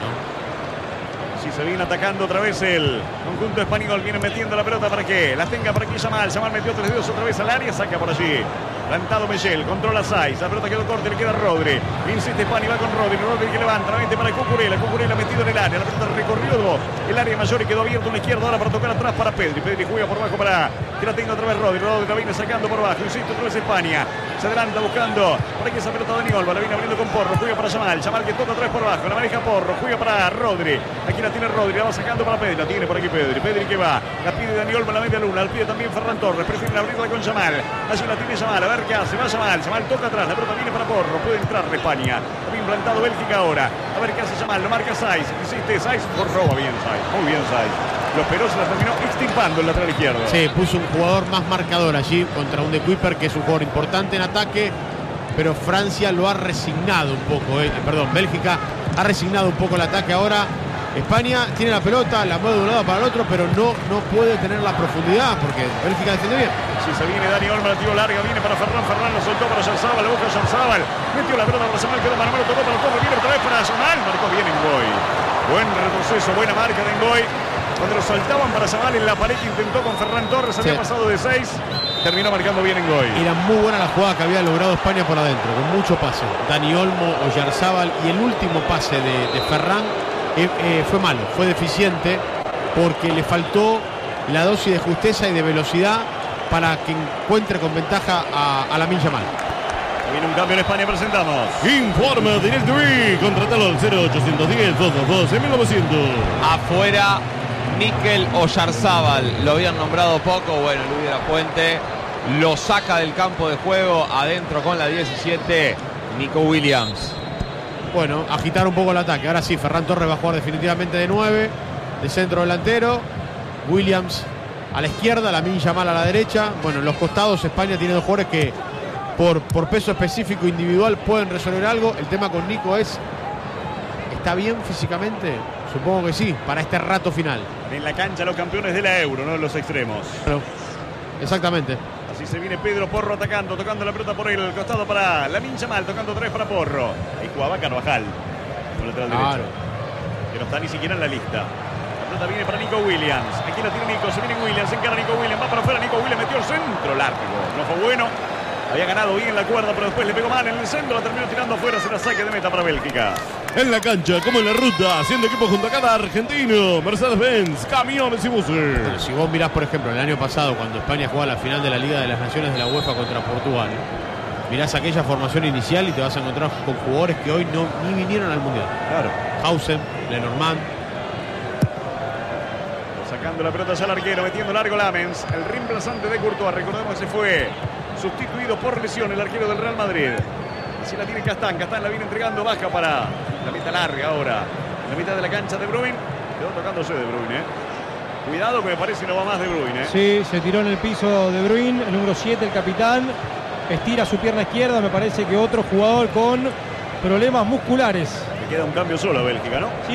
Speaker 26: ¿no?
Speaker 3: Si se viene atacando otra vez el conjunto español, viene metiendo la pelota para que la tenga por aquí Yamal. Yamal metió tres dedos otra vez al área, saca por allí. Plantado Mellel, controla Saiz, la pelota quedó corta, le queda Rodri. Insiste España, va con Rodri, Rodri que levanta, la mente para Cucurella, Cucurella metido en el área, la pelota recorrió el área mayor y quedó abierto a la izquierda ahora para tocar atrás para Pedri. Pedri juega por bajo para que la tenga otra vez Rodri, Rodri la viene sacando por bajo, insiste otra vez España. Se adelanta buscando por aquí esa pelota de Dani, la viene abriendo con Porro, juega para Yamal, Yamal que toca otra vez por bajo, la maneja Porro, juega para Rodri. Aquí la tiene Rodri, la va sacando para Pedri, la tiene por aquí Pedri, Pedri que va, la pide Dani Olmo, la media luna, la pide también Ferran Torres, prefiere abrirla con Yamal. Allí la tiene Yamal, a ver qué hace, va Yamal. Yamal toca atrás, la pelota viene para Porro, puede entrar de España. Está bien plantado Bélgica ahora. A ver qué hace Yamal, lo marca Saiz. Insiste Saiz, por roba bien Saiz. Muy bien Saiz. Lo esperó, se la terminó extirpando el lateral izquierdo.
Speaker 26: Sí, puso un jugador más marcador allí contra un De Kuiper, que es un jugador importante en ataque, pero Francia lo ha resignado un poco. Eh. Perdón, Bélgica ha resignado un poco el ataque ahora. España tiene la pelota, la mueve de un lado para el otro, pero no, no puede tener la profundidad porque Bélgica defiende bien.
Speaker 3: Si se viene Dani Olmo, la tiro larga, viene para Ferran, Ferran lo soltó para Oyarzábal, la busca Oyarzábal, metió la pelota para Yamal, quedó mano a mano, tocó para Torre, viene otra vez para Yamal, marcó bien Ngoy. Buen retroceso, buena marca de Ngoy. Cuando lo soltaban para Yamal en la pared que intentó con Ferran Torres, había sí. pasado de seis, terminó marcando bien Ngoy.
Speaker 26: Era muy buena la jugada que había logrado España por adentro, con mucho pase. Dani Olmo, Oyarzábal y el último pase de, de Ferran. Eh, eh, fue malo, fue deficiente porque le faltó la dosis de justeza y de velocidad para que encuentre con ventaja a, a Lamine Yamal.
Speaker 3: Viene un cambio en España, presentamos.
Speaker 27: Informe Directo V, contratalo al cero ochocientos diez, doscientos doce, mil novecientos.
Speaker 7: Afuera, Mikel Oyarzábal, lo habían nombrado poco, bueno, Luis de la Puente lo saca del campo de juego, adentro con la diecisiete, Nico Williams.
Speaker 26: Bueno, agitar un poco el ataque. Ahora sí, Ferran Torres va a jugar definitivamente de nueve, de centro delantero. Williams a la izquierda, Lamine Yamal a la derecha. Bueno, en los costados España tiene dos jugadores que por, por peso específico individual pueden resolver algo. El tema con Nico es, ¿está bien físicamente? Supongo que sí, para este rato final.
Speaker 3: En la cancha los campeones de la Euro, no en los extremos.
Speaker 26: Claro, exactamente.
Speaker 3: Así se viene Pedro Porro atacando, tocando la pelota por el costado para Lamine Yamal, tocando tres para Porro. Ahí jugaba Carvajal, por el lateral
Speaker 26: claro.
Speaker 3: derecho, que no está ni siquiera en la lista. La pelota viene para Nico Williams. Aquí la tiene Nico, se viene Williams, se encara Nico Williams, va para afuera Nico Williams, metió el centro largo. No fue bueno. Había ganado bien la cuerda, pero después le pegó mal en el centro, la terminó tirando afuera, será saque de meta para Bélgica.
Speaker 27: En la cancha, como en la ruta, haciendo equipo junto a cada argentino, Mercedes-Benz, camiones y buses.
Speaker 26: Pero si vos mirás, por ejemplo, el año pasado, cuando España jugaba la final de la Liga de las Naciones de la UEFA contra Portugal, mirás aquella formación inicial y te vas a encontrar con jugadores que hoy no ni vinieron al Mundial.
Speaker 3: Claro.
Speaker 26: Hausen, Lenormand.
Speaker 3: Sacando la pelota ya al arquero, metiendo largo Lamens, el reemplazante de Courtois. Recordemos que se fue sustituido por lesión el arquero del Real Madrid. Así la tiene Castán, Castán la viene entregando, baja para la mitad larga ahora. La mitad de la cancha de Bruyne. Quedó tocándose de Bruyne. ¿eh? Cuidado que me parece no va más de Bruyne. ¿eh?
Speaker 10: Sí, se tiró en el piso de Bruyne, el número siete, el capitán. Estira su pierna izquierda, me parece que otro jugador con problemas musculares.
Speaker 3: Le queda un cambio solo a Bélgica, ¿no? Sí.